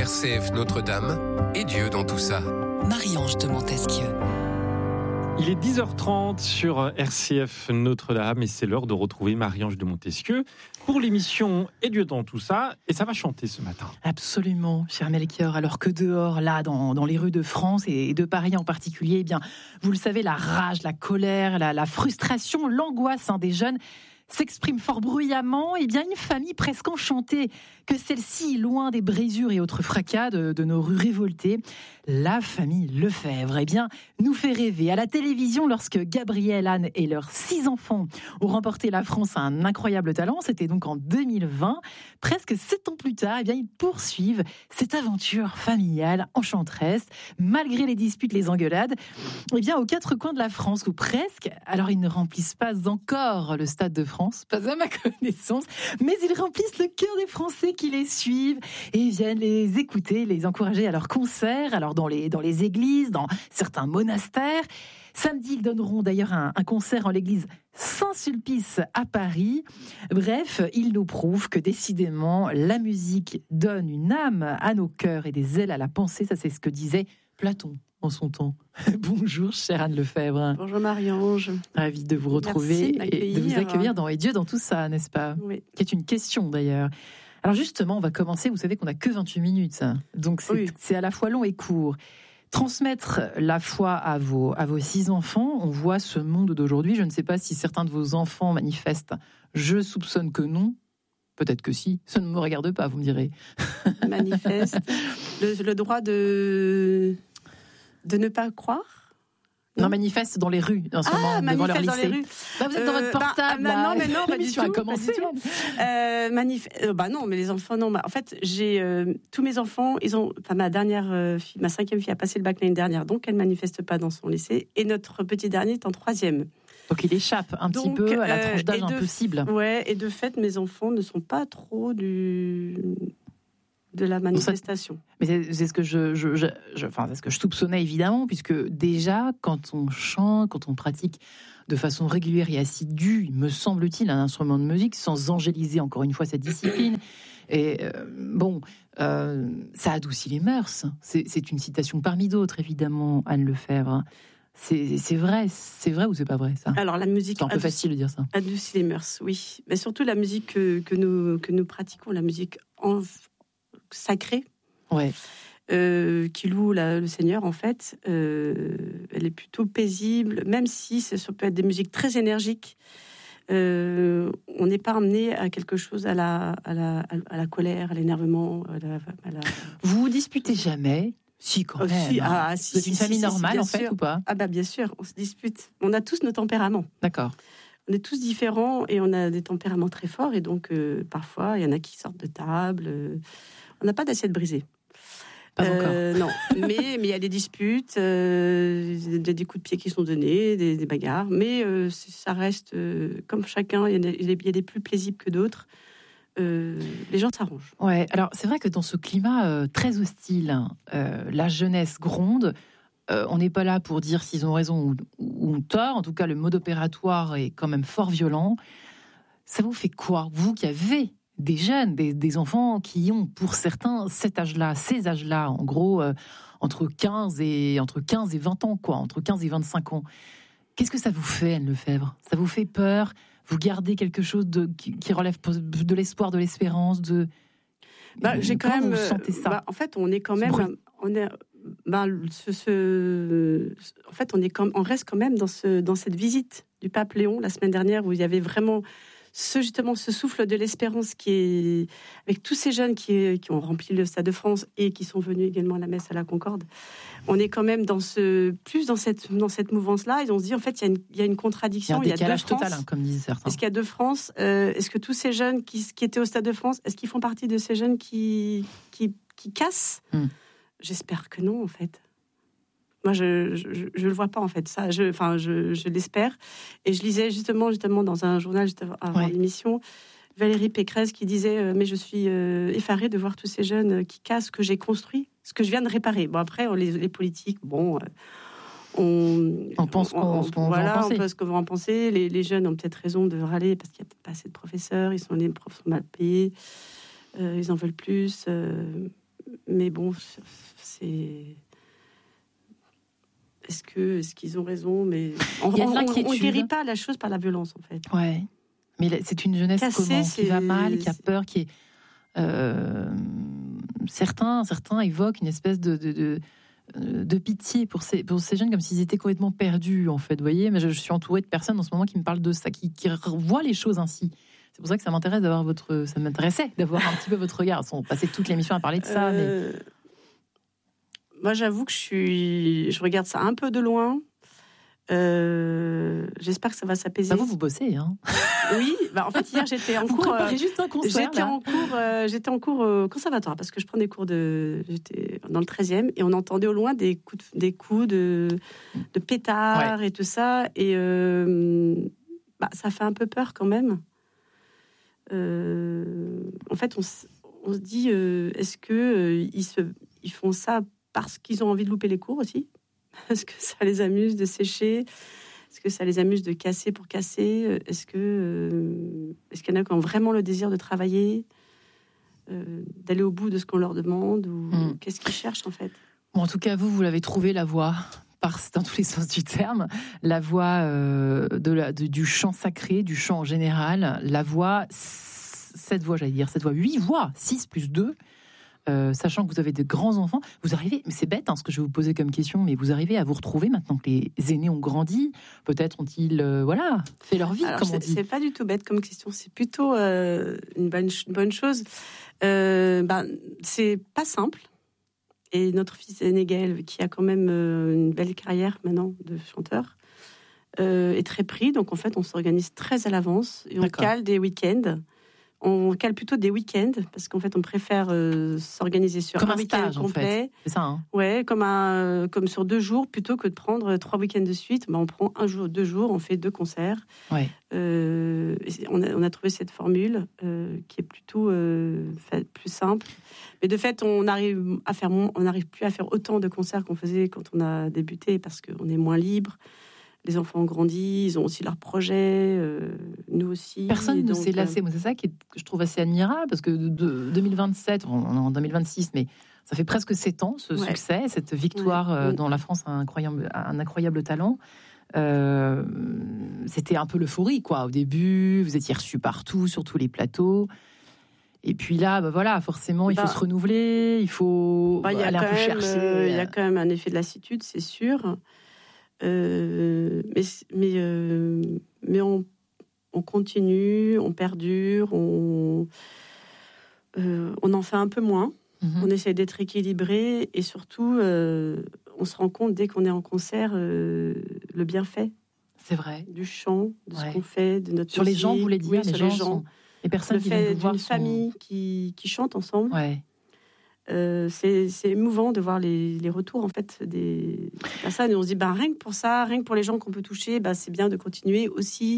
RCF Notre-Dame et Dieu dans tout ça. Marie-Ange de Montesquieu. Il est 10h30 sur RCF Notre-Dame et c'est l'heure de retrouver Marie-Ange de Montesquieu pour l'émission Et Dieu dans tout ça. Et ça va chanter ce matin. Absolument, cher Melchior. Alors que dehors, là, dans les rues de France et de Paris en particulier, eh bien, vous le savez, la rage, la colère, la frustration, l'angoisse des jeunes s'exprime fort bruyamment. Eh bien, une famille presque enchantée que celle-ci, loin des brisures et autres fracas de nos rues révoltées, la famille Lefebvre, eh bien, nous fait rêver. À la télévision, lorsque Gabriel, Anne et leurs 6 enfants ont remporté la France à un incroyable talent, c'était donc en 2020, presque 7 ans plus tard, eh bien, ils poursuivent cette aventure familiale enchanteresse, malgré les disputes, les engueulades, eh bien, aux 4 coins de la France, ou presque. Alors, ils ne remplissent pas encore le Stade de France, pas à ma connaissance, mais ils remplissent le cœur des Français qui les suivent et viennent les écouter, les encourager à leurs concerts, alors dans les églises, dans certains monastères. Samedi, ils donneront d'ailleurs un concert en l'église Saint-Sulpice à Paris. Bref, ils nous prouvent que décidément, la musique donne une âme à nos cœurs et des ailes à la pensée. Ça, c'est ce que disait Platon en son temps. Bonjour, chère Anne Lefebvre. Bonjour Marie-Ange. Ravie de vous retrouver et de vous accueillir dans Et Dieu dans tout ça, n'est-ce pas ? Oui. Qui est une question d'ailleurs. Alors justement, on va commencer, vous savez qu'on n'a que 28 minutes, donc c'est à la fois long et court. Transmettre la foi à vos 6 enfants, on voit ce monde d'aujourd'hui. Je ne sais pas si certains de vos enfants manifestent. Je soupçonne que non. Peut-être que si. Ça ne me regarde pas, vous me direz. Manifeste. Le droit de ne pas croire. Non, manifeste dans les rues en ce moment, devant leur lycée. Dans les rues. Bah, vous êtes dans votre portable. Non, mais non, l'émission a commencé. Non, mais les enfants, non. En fait, j'ai tous mes enfants, ma dernière fille, ma 5e fille a passé le bac l'année dernière, donc elle manifeste pas dans son lycée. Et notre petit dernier est en 3e. Donc il échappe un petit peu à la tranche d'âge impossible. Ouais, et de fait, mes enfants ne sont pas trop de la manifestation. Mais c'est ce que c'est ce que je soupçonnais évidemment, puisque déjà quand on chante, quand on pratique de façon régulière et assidue, me semble-t-il, un instrument de musique, sans angéliser encore une fois cette discipline, et ça adoucit les mœurs. C'est une citation parmi d'autres, évidemment, Anne Lefebvre. C'est vrai ou c'est pas vrai ça ? Alors la musique, c'est un peu facile de dire ça. Adoucit les mœurs, oui. Mais surtout la musique que nous pratiquons, la musique sacrée, qui loue le Seigneur, en fait, elle est plutôt paisible, même si ça peut être des musiques très énergiques. On n'est pas amené à quelque chose, à la colère, à l'énervement. Vous vous disputez jamais ? Si, quand même. Vous êtes une famille normale, en fait, ou pas ? Ah bah bien sûr, on se dispute. On a tous nos tempéraments. D'accord. On est tous différents et on a des tempéraments très forts. Et donc, parfois, il y en a qui sortent de table. On n'a pas d'assiette brisée. Pas encore. Non, mais il y a des disputes, des coups de pied qui sont donnés, des bagarres. Mais ça reste, comme chacun, il y a des plus paisibles que d'autres. Les gens s'arrangent. Ouais, alors c'est vrai que dans ce climat très hostile, la jeunesse gronde. On n'est pas là pour dire s'ils ont raison ou tort. En tout cas, le mode opératoire est quand même fort violent. Ça vous fait quoi, vous qui avez des jeunes, des enfants qui ont pour certains ces âges-là, en gros entre 15 et 20 ans, quoi, entre 15 et 25 ans. Qu'est-ce que ça vous fait, Anne Lefebvre ? Ça vous fait peur ? Vous gardez quelque chose qui relève de l'espoir, de l'espérance, j'ai quand même. Vous sentez ça ? En fait, on est quand même. On reste quand même dans cette visite du pape Léon la semaine dernière, où il y avait vraiment ce souffle de l'espérance qui est avec tous ces jeunes qui ont rempli le Stade de France et qui sont venus également à la messe à la Concorde. On est quand même dans cette mouvance-là. Et on se dit, en fait, il y a une contradiction. Il y a un décalage total, comme disent certains. Est-ce qu'il y a 2 France ? Est-ce que tous ces jeunes qui étaient au Stade de France, est-ce qu'ils font partie de ces jeunes qui cassent ? J'espère que non, en fait. Moi, je le vois pas, en fait. Ça, je l'espère. Et je lisais justement dans un journal juste avant l'émission, Valérie Pécresse qui disait mais je suis effarée de voir tous ces jeunes qui cassent ce que j'ai construit, ce que je viens de réparer. Bon, après, les politiques, on pense qu'on va en penser. Les jeunes ont peut-être raison de râler parce qu'il n'y a peut-être pas assez de professeurs, les profs sont mal payés, ils en veulent plus. mais bon, c'est... Est-ce qu'ils ont raison? Mais on ne guérit pas la chose par la violence, en fait. Ouais. Mais c'est une jeunesse qui va mal, qui a peur, qui est... certains évoquent une espèce de pitié pour ces jeunes, comme s'ils étaient complètement perdus, en fait. Vous voyez, mais je suis entourée de personnes en ce moment qui me parlent de ça, qui voient les choses ainsi. C'est pour ça que ça m'intéressait d'avoir un petit peu votre regard. On passait toute l'émission à parler de ça. Mais... Moi, j'avoue que je regarde ça un peu de loin. J'espère que ça va s'apaiser. Vous bossez, hein? Oui. En fait, hier, j'étais en cours. Juste un concert, j'étais en cours au conservatoire parce que je prends des cours j'étais dans le 13e et on entendait au loin des coups de pétards et tout ça. Et ça fait un peu peur quand même. En fait, on se dit, est-ce que ils font ça parce qu'ils ont envie de louper les cours aussi? Est-ce que ça les amuse de sécher? Est-ce que ça les amuse de casser pour casser? Est-ce qu'il y en a qui ont vraiment le désir de travailler, d'aller au bout de ce qu'on leur demande, ou qu'est-ce qu'ils cherchent en fait? Bon, en tout cas, vous l'avez trouvé, la voie, dans tous les sens du terme, la voie du chant sacré, du chant en général, la voie, 8 voix, 6 plus 2. Sachant que vous avez de grands enfants, vous arrivez, mais c'est bête ce que je vais vous poser comme question, mais vous arrivez à vous retrouver maintenant que les aînés ont grandi, peut-être ont-ils fait leur vie. Alors, comme on dit. C'est pas du tout bête comme question, c'est plutôt une bonne chose. C'est pas simple, et notre fils aîné Gaël, qui a quand même une belle carrière maintenant de chanteur, est très pris, donc en fait on s'organise très à l'avance et on cale des week-ends. On cale plutôt des week-ends, parce qu'en fait, on préfère s'organiser sur comme un week-end stage, complet. En fait. C'est ça, hein. Ouais, comme sur 2 jours, plutôt que de prendre 3 week-ends de suite. On prend 1 jour, 2 jours, on fait 2 concerts. Ouais. On a trouvé cette formule qui est plutôt plus simple. Mais de fait, on n'arrive plus à faire autant de concerts qu'on faisait quand on a débuté, parce qu'on est moins libre. Les enfants ont grandi, ils ont aussi leurs projets, nous aussi. Personne ne s'est lassé. Moi, c'est ça que je trouve assez admirable, parce que de 2027, on est en 2026, mais ça fait presque 7 ans, ce succès, cette victoire dont la France a un incroyable talent. C'était un peu l'euphorie, quoi. Au début, vous étiez reçus partout, sur tous les plateaux. Et puis là, forcément, il faut se renouveler, il faut aller un peu chercher. Il y a quand même un effet de lassitude, c'est sûr. Mais on continue, on perdure, on en fait un peu moins. On essaie d'être équilibré, et surtout, on se rend compte dès qu'on est en concert le bienfait. C'est vrai. Du chant, de ce qu'on fait, de notre sur musique. Les gens, vous voulez dire, les personnes qui viennent vous voir, d'une famille qui chante ensemble. Ouais. C'est émouvant de voir les retours en fait des personnes, et on se dit rien que pour ça, rien que pour les gens qu'on peut toucher, c'est bien de continuer aussi.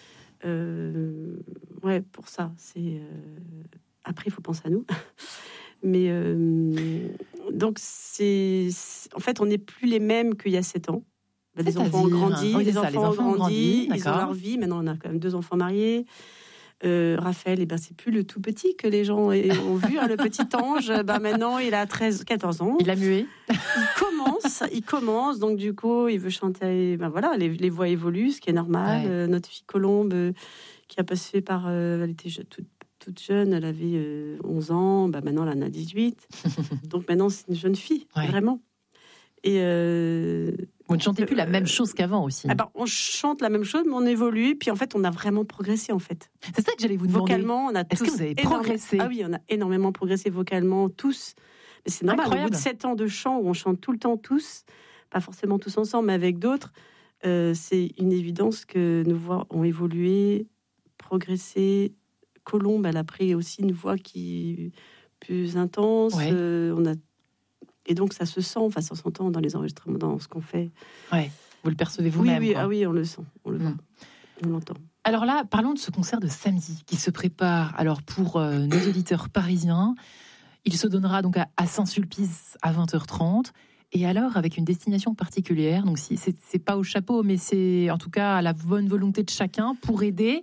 Pour ça, après il faut penser à nous. Mais donc en fait on n'est plus les mêmes qu'il y a 7 ans. Des enfants ont grandi, les enfants ont grandi, ils ont leur vie. Maintenant on a quand même 2 enfants mariés. Raphaël, c'est plus le tout petit que les gens ont vu, le petit ange. Maintenant, il a 14 ans. Il a mué. Il commence. Donc, du coup, il veut chanter. Les voix évoluent, ce qui est normal. Ouais. Notre fille Colombe, qui a passé par... elle était toute jeune, elle avait 11 ans. Maintenant, elle en a 18. Donc, maintenant, c'est une jeune fille, vraiment. Et vous ne chantez plus la même chose qu'avant aussi. On chante la même chose, mais on évolue. Puis en fait, on a vraiment progressé en fait. C'est ça que j'allais vous demander. Vocalement, on a tous. Est-ce que vous avez progressé? Ah oui, on a énormément progressé vocalement tous. Mais c'est normal. Incroyable. Au bout de 7 ans de chant où on chante tout le temps tous, pas forcément tous ensemble, mais avec d'autres, c'est une évidence que nos voix ont évolué, progressé. Colombe, elle a pris aussi une voix qui est plus intense. Ouais. Et donc, ça se sent, ça s'entend dans les enregistrements, dans ce qu'on fait. Ouais, vous le percevez vous-même. Oui, on le sent, on le voit, on l'entend. Alors là, parlons de ce concert de samedi qui se prépare. Alors, pour nos auditeurs parisiens, il se donnera donc à Saint-Sulpice à 20h30. Et alors, avec une destination particulière. Donc, c'est pas au chapeau, mais c'est en tout cas à la bonne volonté de chacun pour aider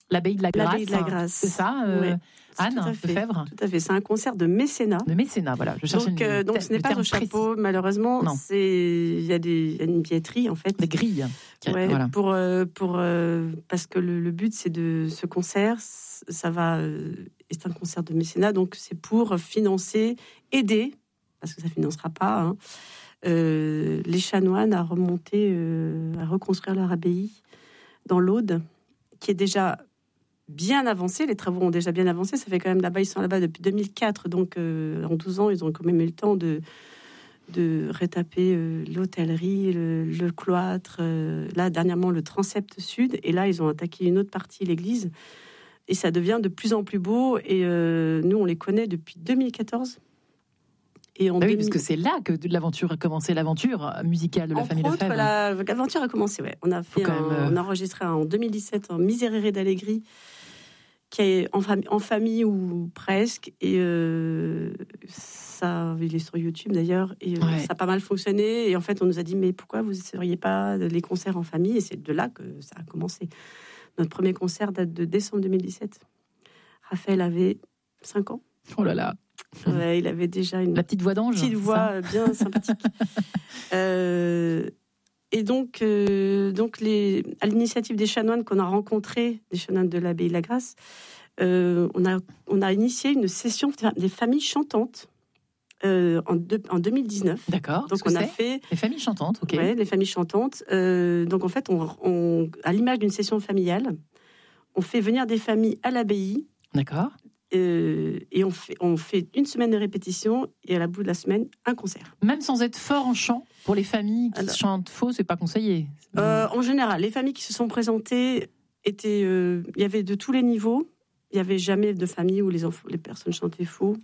L'abbaye de la Grâce. L'abbaye de la Grâce. C'est ça, Anne Lefebvre. Tout à fait. C'est un concert de mécénat. De mécénat, voilà. Je cherche donc ce n'est pas au chapeau, précis. Malheureusement. Non. Il y a une billetterie, en fait. Des grilles. Ouais, voilà. Parce que le but, c'est de ce concert, c'est un concert de mécénat, donc c'est pour financer, aider, parce que ça ne financera pas, les chanoines à reconstruire leur abbaye dans l'Aude, qui est déjà bien avancé, les travaux ont déjà bien avancé, ça fait quand même là-bas, ils sont là-bas depuis 2004, donc en 12 ans, ils ont quand même eu le temps de rétaper l'hôtellerie, le cloître, là dernièrement le transept sud, et là ils ont attaqué une autre partie, l'église, et ça devient de plus en plus beau, et nous on les connaît depuis 2014. Et oui, parce que c'est là que l'aventure a commencé, l'aventure musicale de la famille Lefebvre. L'aventure a commencé, ouais. On a enregistré en 2017 en Miserere d'Allegri, qui est en famille ou presque, et ça, il est sur YouTube d'ailleurs, et ça a pas mal fonctionné. Et en fait, on nous a dit, mais pourquoi vous n'essayeriez pas les concerts en famille? Et c'est de là que ça a commencé. Notre premier concert date de décembre 2017. Raphaël avait 5 ans. Oh là là. Ouais, il avait déjà la petite voix d'ange. Petite voix bien sympathique. Et donc à l'initiative des chanoines qu'on a rencontrés, des chanoines de l'abbaye de la Grâce, on a initié une session des familles chantantes en 2019. D'accord. Donc on a fait les familles chantantes. Ok. Ouais, les familles chantantes. Donc en fait, on à l'image d'une session familiale, on fait venir des familles à l'abbaye. D'accord. Et on fait une semaine de répétition et à la bout de la semaine, un concert. Même sans être fort en chant, pour les familles qui chantent faux, c'est pas conseillé. En général, les familles qui se sont présentées étaient, il y avait de tous les niveaux. Il n'y avait jamais de famille où les personnes chantaient faux.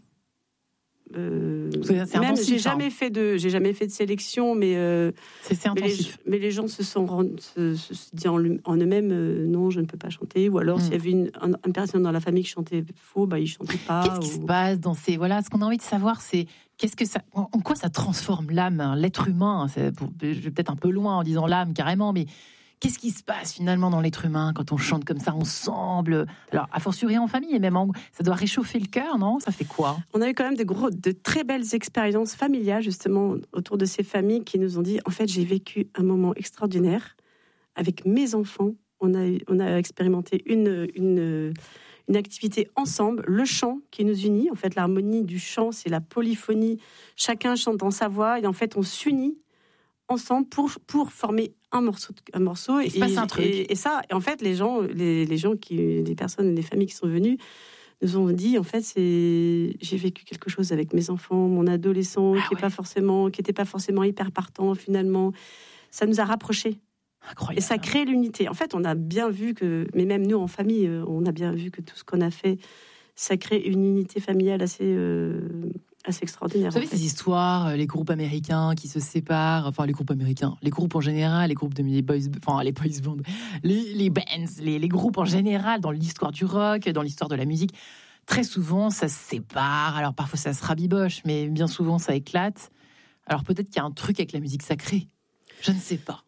Même j'ai jamais fait de sélection, mais c'est intensif. Mais les gens se dit en eux-mêmes non, je ne peux pas chanter, ou alors s'il y avait une personne dans la famille qui chantait faux, bah ils chantaient pas. Qu'est-ce qui se passe dans ces ce qu'on a envie de savoir, c'est en quoi ça transforme l'âme, l'être humain. Je vais peut-être un peu loin en disant l'âme carrément, mais qu'est-ce qui se passe finalement dans l'être humain quand on chante comme ça ensemble? Alors, a fortiori en famille, et même ça doit réchauffer le cœur, non? Ça fait quoi? On a eu quand même de très belles expériences familiales, justement, autour de ces familles qui nous ont dit, en fait, j'ai vécu un moment extraordinaire avec mes enfants. On a expérimenté une activité ensemble, le chant qui nous unit. En fait, l'harmonie du chant, c'est la polyphonie. Chacun chante dans sa voix, et en fait, on s'unit ensemble pour former un morceau. Il se passe un truc. Et ça, en fait, les personnes, les familles qui sont venues nous ont dit, en fait, j'ai vécu quelque chose avec mes enfants, mon adolescent qui n'était pas forcément hyper partant finalement. Ça nous a rapprochés. Incroyable. Et ça crée l'unité. En fait, on a bien vu mais même nous en famille, on a bien vu que tout ce qu'on a fait, ça crée une unité familiale assez extraordinaire. Vous savez, ces histoires, les groupes américains qui se séparent, enfin les groupes américains, les groupes en général, les groupes les boys bands, les bands, les groupes en général dans l'histoire du rock, dans l'histoire de la musique, très souvent ça se sépare. Alors parfois ça se rabiboche, mais bien souvent ça éclate. Alors peut-être qu'il y a un truc avec la musique sacrée. Je ne sais pas.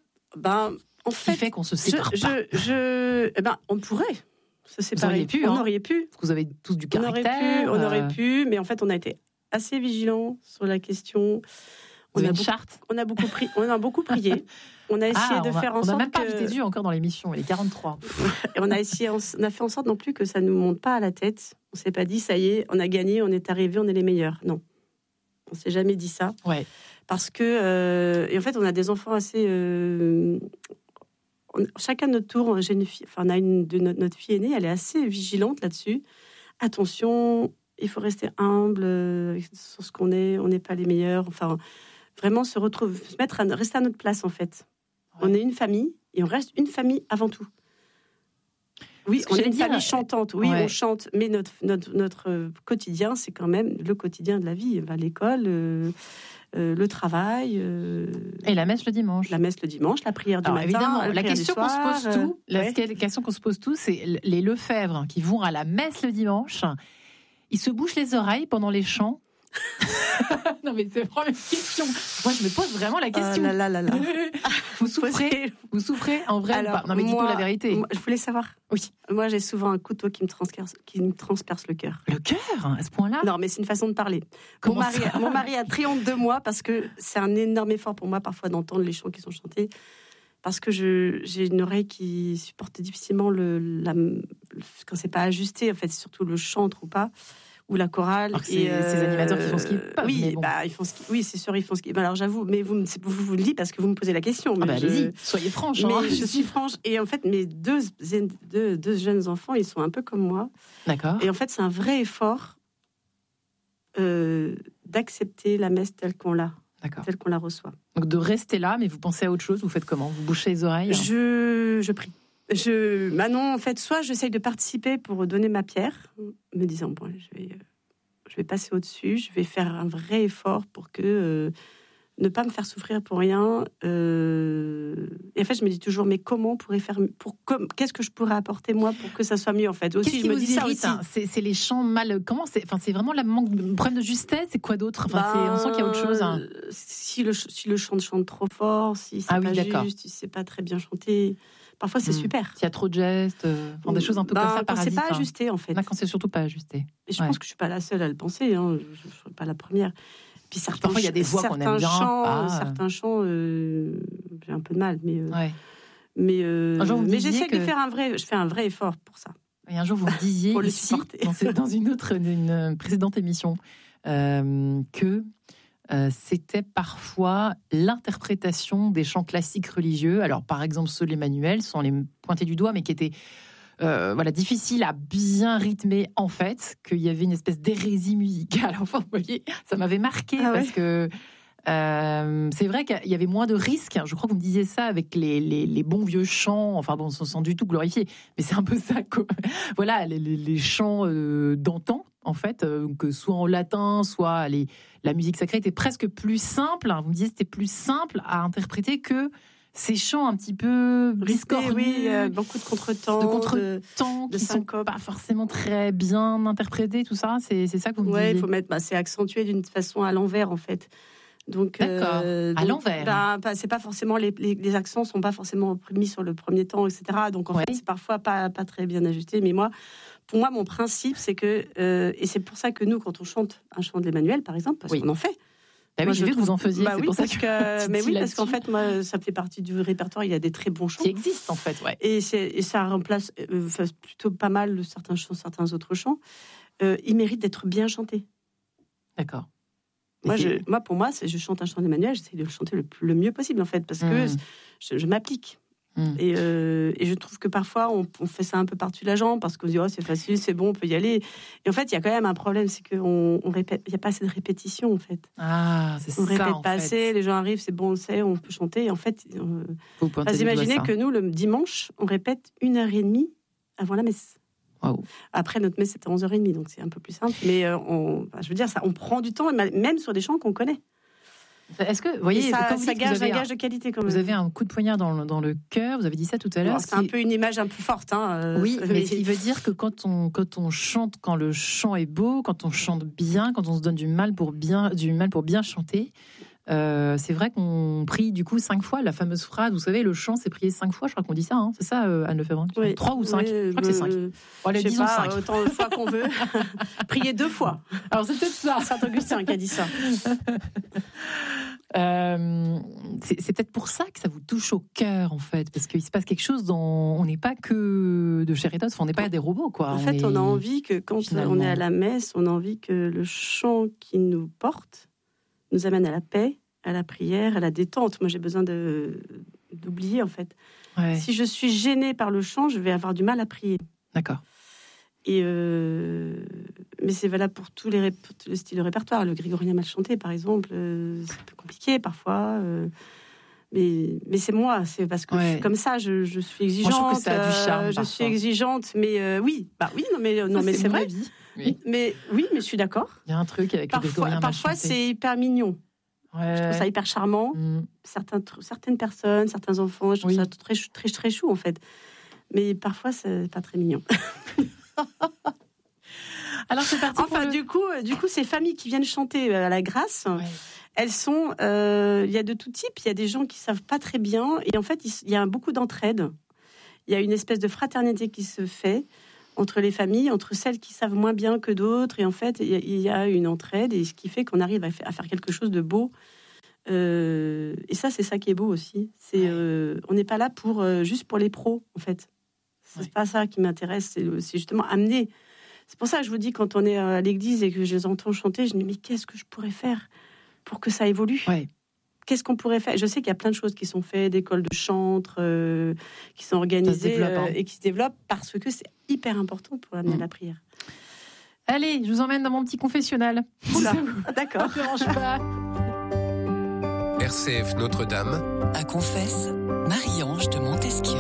En fait, qui fait qu'on se sépare pas. On pourrait se séparer. On aurait pu. Parce que vous avez tous du caractère. On aurait pu, mais en fait, on a été assez vigilants sur la question. On a une charte. On a beaucoup prié. On a essayé de faire en sorte. On n'a même pas vu tes yeux encore dans l'émission. Il est 43. Et on a fait en sorte non plus que ça ne nous monte pas à la tête. On s'est pas dit, ça y est, on a gagné, on est arrivé, on est les meilleurs. Non. On s'est jamais dit ça. Ouais. Parce que, et en fait, on a des enfants assez. Chacun de notre tour, j'ai une fille, on a notre fille aînée, elle est assez vigilante là-dessus. Attention, il faut rester humble sur ce qu'on est. On n'est pas les meilleurs. Enfin, vraiment rester à notre place en fait. Ouais. On est une famille et on reste une famille avant tout. Oui, on est une famille chantante. Oui, on chante, mais notre quotidien, c'est quand même le quotidien de la vie. L'école. Le travail. Et la messe le dimanche. La messe le dimanche, la prière du matin. Évidemment, la question qu'on se pose tous, c'est les Lefebvre qui vont à la messe le dimanche. Ils se bouchent les oreilles pendant les chants. Non, mais c'est vraiment une question. Moi, je me pose vraiment la question. Vous souffrez en vrai? Alors, non, mais dites-nous la vérité. Je voulais savoir. Oui. Moi, j'ai souvent un couteau qui me transperce le cœur. Le cœur, à ce point-là? Non, mais c'est une façon de parler. Mon mari a très honte de moi parce que c'est un énorme effort pour moi parfois d'entendre les chants qui sont chantés. Parce que j'ai une oreille qui supporte difficilement quand c'est pas ajusté, en fait, c'est surtout le chant trop pas ou la chorale. C'est ces animateurs qui font ce qu'ils peuvent. Oui, ils font oui, c'est sûr, ils font ce qu'ils. Alors j'avoue, mais vous le dites parce que vous me posez la question. Mais allez-y, soyez franche. Mais je suis franche. Et en fait, mes deux jeunes enfants, ils sont un peu comme moi. D'accord. Et en fait, c'est un vrai effort d'accepter la messe telle qu'on l'a. D'accord. Telle qu'on la reçoit. Donc de rester là, mais vous pensez à autre chose, vous faites comment? Vous bouchez les oreilles? Je prie. Maintenant, en fait, soit j'essaye de participer pour donner ma pierre, me disant, bon, je vais passer au-dessus, je vais faire un vrai effort pour que ne pas me faire souffrir pour rien. Et en fait, je me dis toujours, mais comment pourrais faire, qu'est-ce que je pourrais apporter moi pour que ça soit mieux en fait. Aussi, je me dis ça aussi. C'est les chants mal. Comment c'est? Enfin, c'est vraiment le problème de justesse. C'est quoi d'autre? On sent qu'il y a autre chose. Si le chant chante trop fort, si c'est pas juste, si c'est pas très bien chanté. Parfois, c'est super. S'il y a trop de gestes, des choses un peu comme ça, parasites. Quand c'est pas ajusté, en fait. Quand c'est surtout pas ajusté. Et je pense que je suis pas la seule à le penser. Hein. Je ne serai pas la première. Puis parfois, il y a des voix qu'on aime bien. Certains chants, j'ai un peu de mal, mais j'essaie de faire je fais un vrai effort pour ça. Et un jour, vous me disiez ici, dans une précédente émission, que c'était parfois l'interprétation des chants classiques religieux. Alors, par exemple, ceux de l'Emmanuel, sans les pointer du doigt, mais qui étaient difficile à bien rythmer, en fait, qu'il y avait une espèce d'hérésie musicale. Enfin, vous voyez, ça m'avait marqué parce que c'est vrai qu'il y avait moins de risques. Je crois que vous me disiez ça avec les bons vieux chants. Enfin bon, sans du tout glorifier, mais c'est un peu ça. Voilà, les chants d'antan, en fait, que soit en latin, soit la musique sacrée était presque plus simple. Vous me disiez c'était plus simple à interpréter que ces chants un petit peu discordants, beaucoup de contretemps, qui sont pas forcément très bien interprétés, tout ça, c'est ça que vous me disiez. Il faut mettre, c'est accentué d'une façon à l'envers en fait. Donc, à l'envers. C'est pas forcément les accents sont pas forcément mis sur le premier temps, etc. Donc en fait, c'est parfois pas très bien ajusté. Mais pour moi, mon principe, c'est que et c'est pour ça que nous, quand on chante un chant de l'Emmanuel, par exemple, parce qu'on en fait. J'ai vu que vous en faisiez, c'est pour ça que... parce qu'en fait, moi, ça fait partie du répertoire, il y a des très bons chants. Qui existent, en fait, Et ça remplace plutôt pas mal certains chants, certains autres chants. Ils méritent d'être bien chantés. D'accord. Pour moi, je chante un chant d'Emmanuel, j'essaie de le chanter le mieux possible, en fait, parce que je m'applique. Et je trouve que parfois on fait ça un peu par-dessus la jambe parce qu'on se dit c'est facile, c'est bon, on peut y aller. Et en fait, il y a quand même un problème, c'est qu'on répète, il n'y a pas assez de répétition en fait. On répète pas assez, les gens arrivent, c'est bon, on le sait, on peut chanter. Et en fait, imaginez que nous, le dimanche, on répète 1h30 avant la messe. Wow. Après, notre messe, c'était 11h30, donc c'est un peu plus simple. Mais je veux dire, on prend du temps, même sur des chants qu'on connaît. Est-ce que, vous voyez, ça gage un gage de qualité quand même. Vous avez un coup de poignard dans le cœur, vous avez dit ça tout à l'heure. C'est un peu une image un peu forte. Oui, mais ce qui veut dire que quand on chante, quand le chant est beau, quand on chante bien, quand on se donne du mal pour bien chanter, c'est vrai qu'on prie du coup 5 fois, la fameuse phrase, vous savez, le chant c'est prié 5 fois, je crois qu'on dit ça, hein, c'est ça Anne Lefebvre? 3 ou 5? Je crois que c'est 5. Allez, disons 5. Autant de fois qu'on veut. Prier 2 fois. Alors c'est peut-être ça. Saint-Augustin qui a dit ça. C'est peut-être pour ça que ça vous touche au cœur en fait, parce qu'il se passe quelque chose on n'est pas que de chair et d'os, on n'est pas des robots quoi. En fait, on a envie que quand on est à la messe, on a envie que le chant qui nous porte nous amène à la paix, à la prière, à la détente. Moi, j'ai besoin d'oublier, en fait. Ouais. Si je suis gênée par le chant, je vais avoir du mal à prier. D'accord. Mais c'est valable pour tous les styles de répertoire. Le grégorien mal chanté, par exemple, c'est un peu compliqué parfois. Mais c'est moi, c'est parce que je suis comme ça, je suis exigeante. Moi, je trouve que ça a du charme, je suis exigeante, mais oui, mais c'est vrai. Oui. Mais je suis d'accord. Il y a un truc avec le grégorien mal chanté. Parfois, c'est hyper mignon. Ouais. Je trouve ça hyper charmant. Certaines personnes, certains enfants, je trouve ça très, très, très chou, en fait. Mais parfois, c'est pas très mignon. Alors c'est parti. Enfin, du coup, ces familles qui viennent chanter à la grâce, elles sont. Il y a de tout type. Il y a des gens qui savent pas très bien, et en fait, il y a beaucoup d'entraide. Il y a une espèce de fraternité qui se fait entre les familles, entre celles qui savent moins bien que d'autres, et en fait, il y a une entraide, et ce qui fait qu'on arrive à faire quelque chose de beau. Et ça, c'est ça qui est beau aussi. On n'est pas là juste pour les pros, en fait. C'est pas ça qui m'intéresse. C'est justement amener. C'est pour ça que je vous dis, quand on est à l'église et que je les entends chanter, je me dis, mais qu'est-ce que je pourrais faire pour que ça évolue ? Qu'est-ce qu'on pourrait faire ? Je sais qu'il y a plein de choses qui sont faites, d'écoles de chantre, qui sont organisées et qui se développent parce que c'est hyper important pour amener la prière. Allez, je vous emmène dans mon petit confessionnal. Oula, d'accord. Ça ne dérange pas. RCF Notre-Dame. À confesse, Marie-Ange de Montesquieu.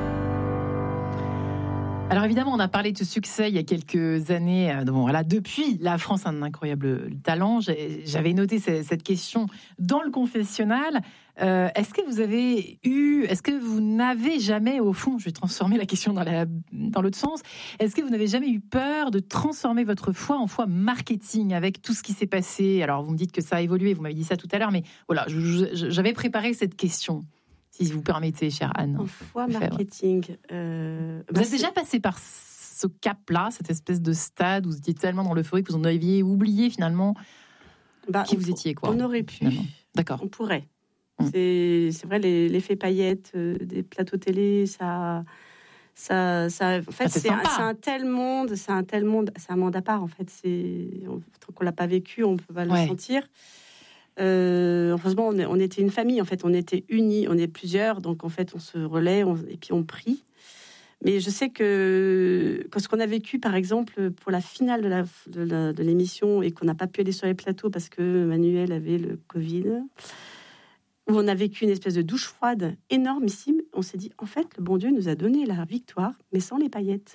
Alors évidemment, on a parlé de ce succès il y a quelques années. Depuis, la France a un incroyable talent. J'avais noté cette question dans le confessionnal. Est-ce que vous n'avez jamais, au fond, je vais transformer la question dans l'autre sens, est-ce que vous n'avez jamais eu peur de transformer votre foi en foi marketing avec tout ce qui s'est passé ? Alors vous me dites que ça a évolué, vous m'avez dit ça tout à l'heure, mais voilà, j'avais préparé cette question. Si vous permettez, chère Anne. En foi marketing. Vous êtes déjà passé par ce cap-là, cette espèce de stade où vous étiez tellement dans l'euphorie que vous en aviez oublié finalement qui vous étiez, quoi. On aurait pu. Finalement. D'accord. On pourrait. C'est vrai, l'effet paillettes des plateaux télé, en fait, c'est un tel monde, c'est un monde à part, en fait. Tant qu'on l'a pas vécu, on peut pas le sentir. Heureusement, on était une famille, en fait, on était unis, on est plusieurs, donc en fait, on se relaie et puis on prie. Mais je sais que ce qu'on a vécu, par exemple, pour la finale de l'émission et qu'on n'a pas pu aller sur les plateaux parce que Manuel avait le Covid, où on a vécu une espèce de douche froide énormissime, on s'est dit, en fait, le bon Dieu nous a donné la victoire, mais sans les paillettes.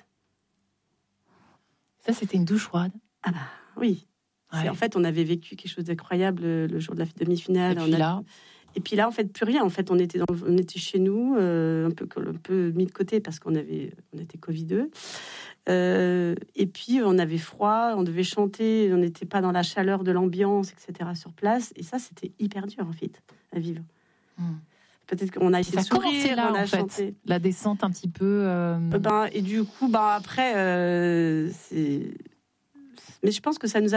Ça, c'était une douche froide ? Ah bah oui. En fait, on avait vécu quelque chose d'incroyable le jour de la demi-finale. Et puis là, en fait, plus rien. En fait, on était chez nous, un peu mis de côté parce on était Covideux. Et puis, on avait froid, on devait chanter, on n'était pas dans la chaleur de l'ambiance, etc. sur place. Et ça, c'était hyper dur, en fait, à vivre. Peut-être qu'on a essayé de sourire, là, on a en fait, chanté. la descente un petit peu... Et du coup, après, mais je pense que ça nous a